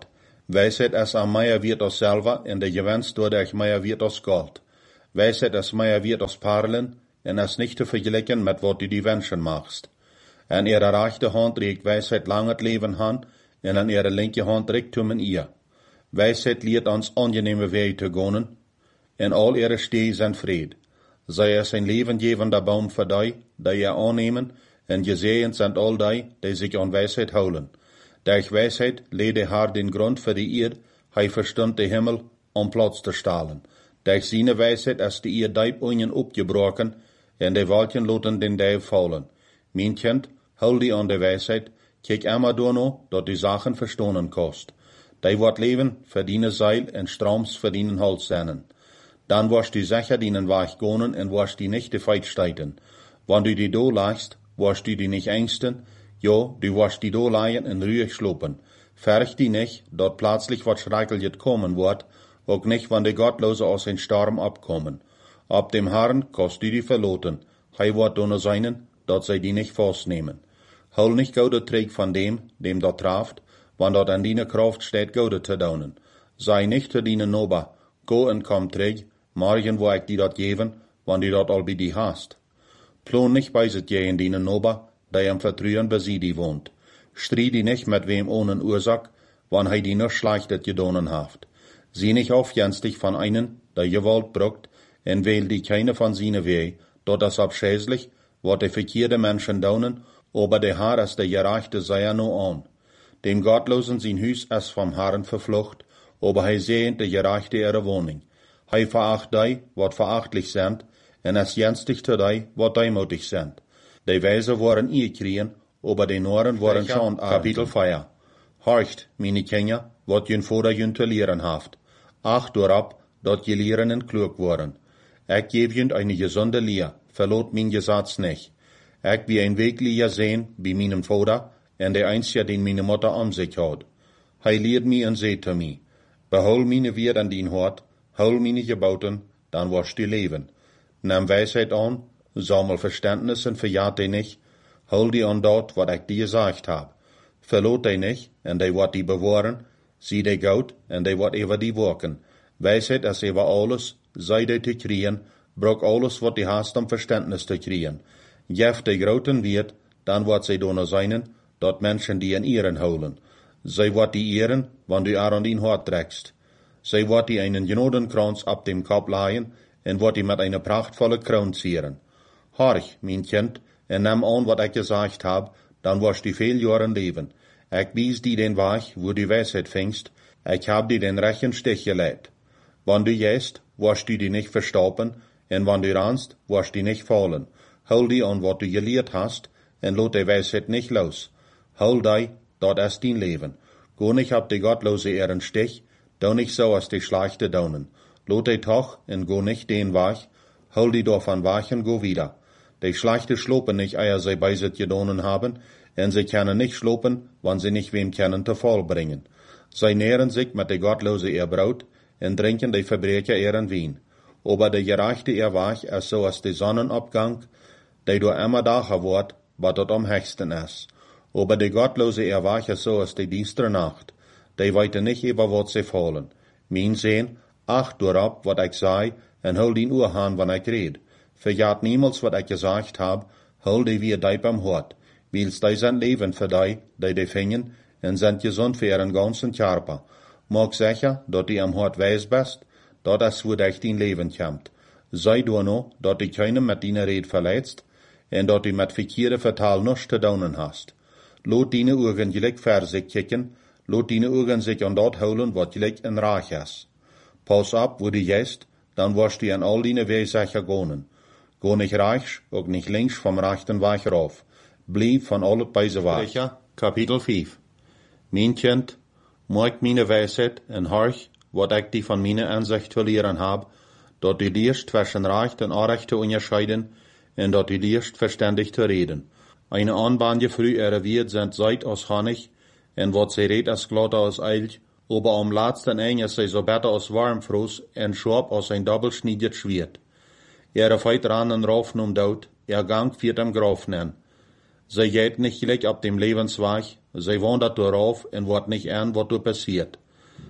Wijsheid is aan mij wird als selva en de gewinst doordat mij wird als gold. Wijsheid is mij wird als parelen en is niet te vergelijken met wat du die wensen magst. En ihre rechte hand reikt wijsheid lang het leven aan en aan ihre linke hand reikt um een eer. Wijsheid leert ons angenehme wege te gaan en al ihre stee zijn vrede. Zij is een levengevende baum voor die je aannemen en gezegend zijn al die zich aan wijsheid houden. Durch wijsheid leidde haar den grond voor de eer, hij verstond de hemel om plaats te stalen. Durch zijn wijsheid is de eer diep onjen opgebroken en de wolken loten den duif vallen. Mijn kind, hou die aan de wijsheid, kijk immer door no, dat die zaken verstonen kost. Die wordt leven voor die zeil en strooms voor die hals zijn. Dan was du sicher dienen weg gonen en was die nicht de feit steiten. Wanneer du die do lagst, was du die nicht ängsten, ja, du was die do laien en ruhig slopen. Verg die nicht, dat plötzlich wat schreckliches kommen wordt, ook nicht, wann de Gottlose aus een Sturm abkommen. Ab dem Herrn kost du die verloten, hij wordt donner seinen, dat zij die nicht vastnemen. Hol nicht goude träg van dem dat traft, wann dat an die Kraft steht goude te daunen. Sei nicht te dienen noba, go en kom träg, morgen wo ik die dat geven, wann du dat al bij die hast. Ploon nicht bij zit je in dienen noba, die am Vertrauen bei sie die wohnt. Stried die nicht mit wem ohne Ursache, wann hij die nur schlechtet gedonen haft. Sie nicht aufjenstig von einen, der Gewalt brucht, en wähl die keine von seine Weh, dort das abschäßlich, wat de verkeerde Menschen daunen, aber der Herr ist der Gerechte sei er no an. Dem Gottlosen sein Hus ist vom Herrn verflucht, aber hij sehnt der Gerechte ihre Wohnung. Hij veracht die, wat verachtlich sind, en es jenstig zu die, wat demutig sind. Die Weise waren kriegen, aber die Noren waren schon Kapitel 4. Horcht, meine Kinder, wat jün Vater jün te leren haft. Acht dorab, dat je leren en klug worden. Ik geef jün eine gesunde Leer, verlot mein Gesetz nicht. Ik wie ein Weglier sehen, bei meinem Vater, en der einzige, den meine Mutter an sich hat. Hij leert mich en seht zu mir, behol meine Wert an din Hort, hol meine Gebauten, dann wirst du leben. Nimm Weisheit an, sammel Verständnis und verjagt die nicht, hol die an dort, wat ich dir gesagt hab. Verlot die nicht, en die wird die bewahren, sie die Gout, en die wird über die wirken. Weisheit ist über alles, sei die te kriegen, brauch alles, wat die hast, um Verständnis te kriegen. Jef die groten wird, dann wird sie donner seinen, dat Menschen die in ihren holen. Sie wird die ehren, wann du an din Hort trägst. Sie wird die einen Genodenkranz ab dem Kopf leihen, en wird die mit einer prachtvolle Kroon zieren. Horch, mein Kind, en nimm an, wat ich gesagt hab, dann wirst du viel Jahren leben. Ich wies die den Weg, wo du Weisheit fängst, ich hab dir den rechten Stich gelegt. Wann du gehst, wirst du die nicht verstoppen, en wann du rannst, wirst du nicht fallen. Hol die an, wat du gelehrt hast, en lot die Weisheit nicht los. Hol die, dat ist dein Leben. Go nicht ab die Gottlose ihren Stich, do nicht so als die Schlechte daunen. Lot die toch, en go nicht den Weg, hol die doch van Weg en go wieder. Die Schlechte schlopen nicht, eer sie bei sich gedonen haben, en sie können nicht schlopen, wann sie nicht wem können te Fall bringen. Sie nähren sich mit der Gottlose ihr Brot, en trinken die Verbrecher ihren Wein. Aber der Gerechte ihr Weg ist so als der Sonnenabgang, der durch immer dacher wird, was dort am höchsten ist. Aber der Gottlose ihr Weg ist so als die dienstere Nacht, die weite nicht über was sie fallen. Mein Sehn, acht durab, wat ich sei, en hol den Ohr an, wann ich red. Verjagt niemals, wat ich gesagt hab, hol die wie deip am Hort, wils die sind Leben für die fingen, en sind gesund für ihren ganzen Körper. Mag sicher, dat die am Hort weiß bist, dat es wo dich dein Leben kommt. Sei du no, dat die keinem mit deiner Red verletzt, en dat die mit verkeerde Vertal nichts te daunen hast. Lot deine Augen gelijk ver sich kicken, lot deine Augen sich an dat holen, wat gelijk in Reich ist. Pass ab, wo du gehst, dann wirst du in all deine Wege sicher gehen. Go nicht rechts, auch nicht links vom rechten Weg rauf. Blieb von allen beise Weg. Kapitel 5. Mein Kind, mag meine Weisheit en horch, wat ich die von meiner Ansicht zu lehren hab, dat du lierst zwischen Recht und Unrecht zu unterscheiden, en dat du lierst verständig zu reden. Eine Anbanje früh ihre Wirt sind Seid aus Honig, en wat sie red as glatter aus Eilch, aber am laatsten Eng ist sie so better aus Warmfroos en schwab aus ein doppelschneidet Schwert. Ihre Feit ran en rauf num Dout, ihr Gang viert am Graf nen. Sie geht nicht gleich ab dem Lebensweg, sie wandert darauf en wordt nicht an, wat du passiert.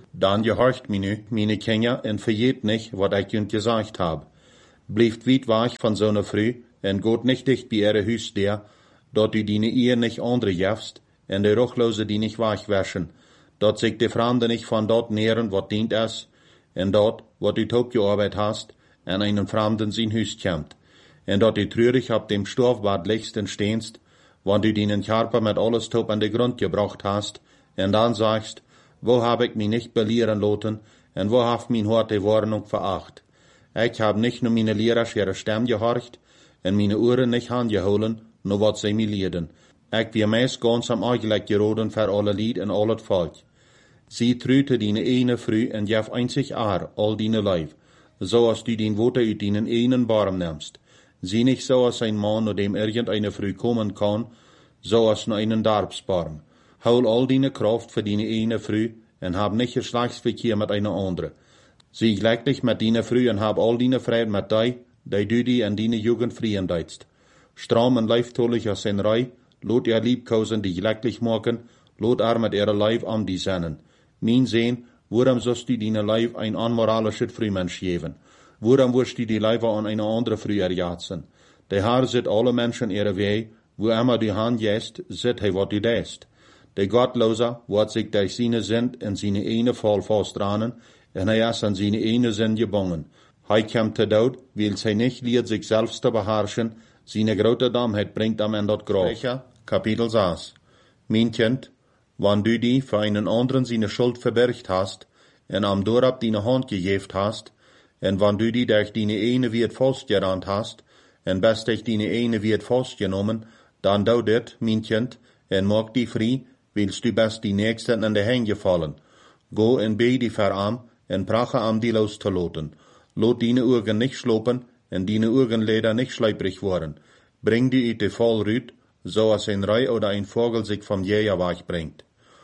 Dann gehorcht mir nu, meine Kinder, en verjeet nicht, wat ich junt gesagt hab. Blieft weit weg von so ne Früh, en geht nicht dicht bei ihre Hüs der, dort du deine Ehe nicht andere jefst, en de Ruchlose die nicht wegwaschen, dort sich die Fremde nicht von dort nähren, wat dient es, en dort, wat du top gearbeit hast, en einen Fremden sein Hüs kämmt, en dort du trürig ab dem Stoffbad liegst en stehnst, wann du deinen Körper mit alles top an den Grund gebracht hast, en dann sagst, wo hab ich mich nicht belieren lassen, en wo haft mein Hort die Warnung veracht. Ich hab nicht nur meine Lehrer ihre Stimme gehorcht, en meine Ohren nicht angeholen, nur wat sie mir leiden. Ich wie meist ganz am Eigentlich geraden für alle Lied en all het Volk. Sie trüte deine eine Früh en jef einzig all deine Leib, so als du den Worte uit deinen einen Barm nimmst. Sie nicht so als ein Mann, nur dem irgendeine Früh kommen kann, so als nur einen Darbsbarm. Hol all deine Kraft für deine eine Früh en hab nicht Geschlechtsverkehr mit einer andere. Sie gleich dich mit deine Früh en hab all deine Freude mit dei, die du die in deine Jugend frieren deitst. Stram en leiftolig als ein Rei, lot ihr Liebkosen die glücklich machen, lot mit ihrer Leib an die sennen. Mein Sehn, warum sollst du deine Leib ein unmoralisches Frühmensch geben? Warum wirst du die Leiber an eine andere Früh erjatzen? Der Herr sieht alle Menschen ihre Weh, wo immer die Hand jest, sieht er, wat du deest. Der Gottloser wird sich durch seine Sünd in seine eine Fall festdrahnen, en er ist an seine eine Sinn gebunden. Er kommt zu Tod, weil sie nicht lehrt, sich selbst zu beherrschen, seine große Dummheit bringt am Ende Graf. Kapitel 6. Mein Kind, wenn du die für einen anderen seine Schuld verbirgt hast, en am Dorab deine Hand gegeben hast, en wenn du die durch deine eine wird festgerannt hast, en best durch deine eine wird festgenommen, dann du dit, mein Kind, en mag die frei, willst du best die Nächsten in die Hände fallen. Go en bey die verarm, en prache am die loszulaten. Lot deine Augen nicht schlopen, en deine Augenlider nicht schleiprig worden. Bring die uit de Voll rüt, so als ein Rei oder ein Vogel sich vom Jäger wegbringt.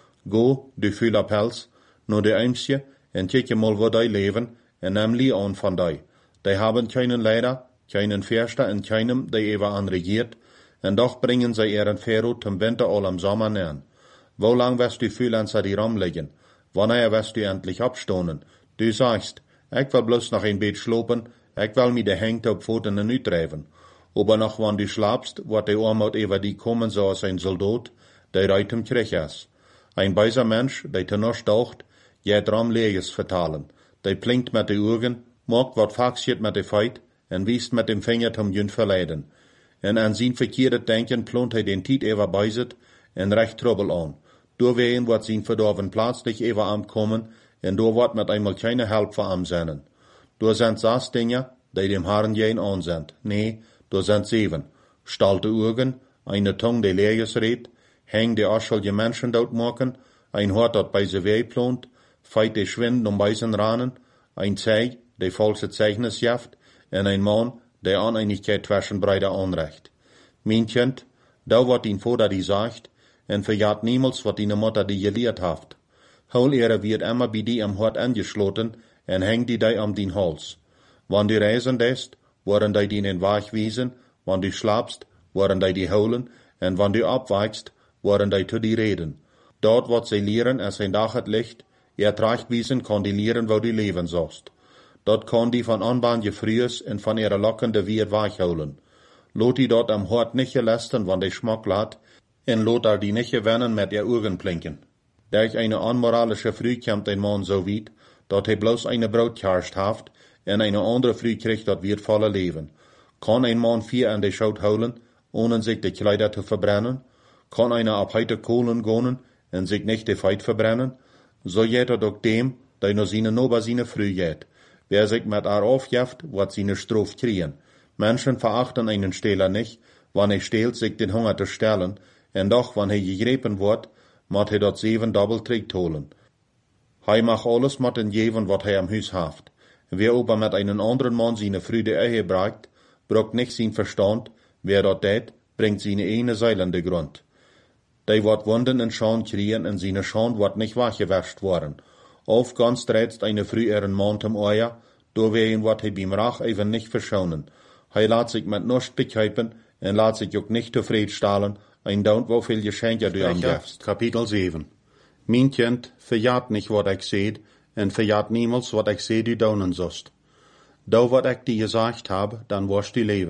Go, du fühler Pelz, nur de Eimsje, en kicke mal wo dei leben, en nimm lie an von dei. Dei haben keinen Leider, keinen Förster en keinem, der ewer anregiert, en doch bringen sie ihren Pferd zum Winter all am Sommer nähen. Wo lang wirst du fühlen, sie die rumlegen? Wanneer wirst du endlich abstonen? Du sagst, ich will bloß noch ein Bett schlopen, ich will mir de Hengte op Pfoten en uitdrijven. Aber noch wann du schlapst, wird der Armut über die kommen, so als ein Soldat, der reit im Krieg ist. Ein beiser Mensch, der tenor staucht, geht drum Leges vertalen. Der blinkt mit den Augen, mag wat faxiert mit der Feit, en wiest mit dem Finger zum Jünd verleiden. En an sein verkehrtes Denken plont den Tiet ever beiset, en recht Trouble an. Doorwegen wird sein verdorven plötzlich ever am kommen, en do wird mit einmal keine Help für am sein. Do sind 6 Dinge, die dem Herrn jen an sind. Nee, do sind 7. Stalte Augen, eine Tongue, die Leeres redt, häng die aschelge Menschen dort machen, ein Hort, dat bei se weh plont, feit die Schwind bei sen Ranen, ein Zeig, der falsche Zeichnis jaft, en ein Mann, der Uneinigkeit zwischen beider anrecht. Mein Kind, da wird ihn Vater die sagt, en verjagt niemals, wat die Mutter die gelehrt haft. Hol ihre wird immer bei die am Hort angeschloten, en häng die am din Hals. Wann die reisen dest, worden die den Weg wiesen, wann du schlapst, worden die holen, en wann du abweichst, worden die zu die reden. Dort wird sie lehren, als ein Dach het Licht, tragt wiesen, kann die lehren, wo du leben sollst. Dort kann die von Anbahn gefrühes en von ihrer lockende Wier weichholen. Lot die dort am Hort nicht gelästern, wann die Schmack lat, en lot die nicht gewinnen mit ihr Augen blinken. Durch eine unmoralische Früh kommt ein Mann so weit, dat hij bloß eine Brot geharscht haft, en eine andere Früh kriegt dat wird volle Leben. Kann ein Mann 4 an die Schaut holen, ohne sich die Kleider zu verbrennen? Kann einer ab heute Kohlen gehen, en sich nicht die Feit verbrennen? So geht doch dem, der nur seine Nober seine Früh geht. Wer sich mit ar aufjeft, wird seine Strof kriegen. Menschen verachten einen Stehler nicht, wann er stehlt, sich den Hunger zu stellen, en doch, wann er gegriffen wird, moet hij dat 7 Doppeltrick holen. Hij mag alles met den geven wat hij am Hus haft. Wer aber mit einem anderen Mann seine Früde erhebracht, braucht nicht sein Verstand, wer dat tät, bringt seine eine Seil in den Grund. Die wird Wunden in Schand kriegen, und seine Schand wird nicht weggewäscht worden. Auf ganz trätst eine Früh ihren Mann zum Eier, doorwegen wird hij beim Rach even nicht verschonen. Hij laat sich mit nichts bekeipen, und laat sich auch nicht zufrieden stellen, ein Daunt, wofür Geschenke du am gibst. Kapitel 7. Mein Kind, verjagt nicht, wat ich seht, en verjat niemals wat ik zei du doen zost. Da wat ik dir gesagt hab, dan wirst du leben.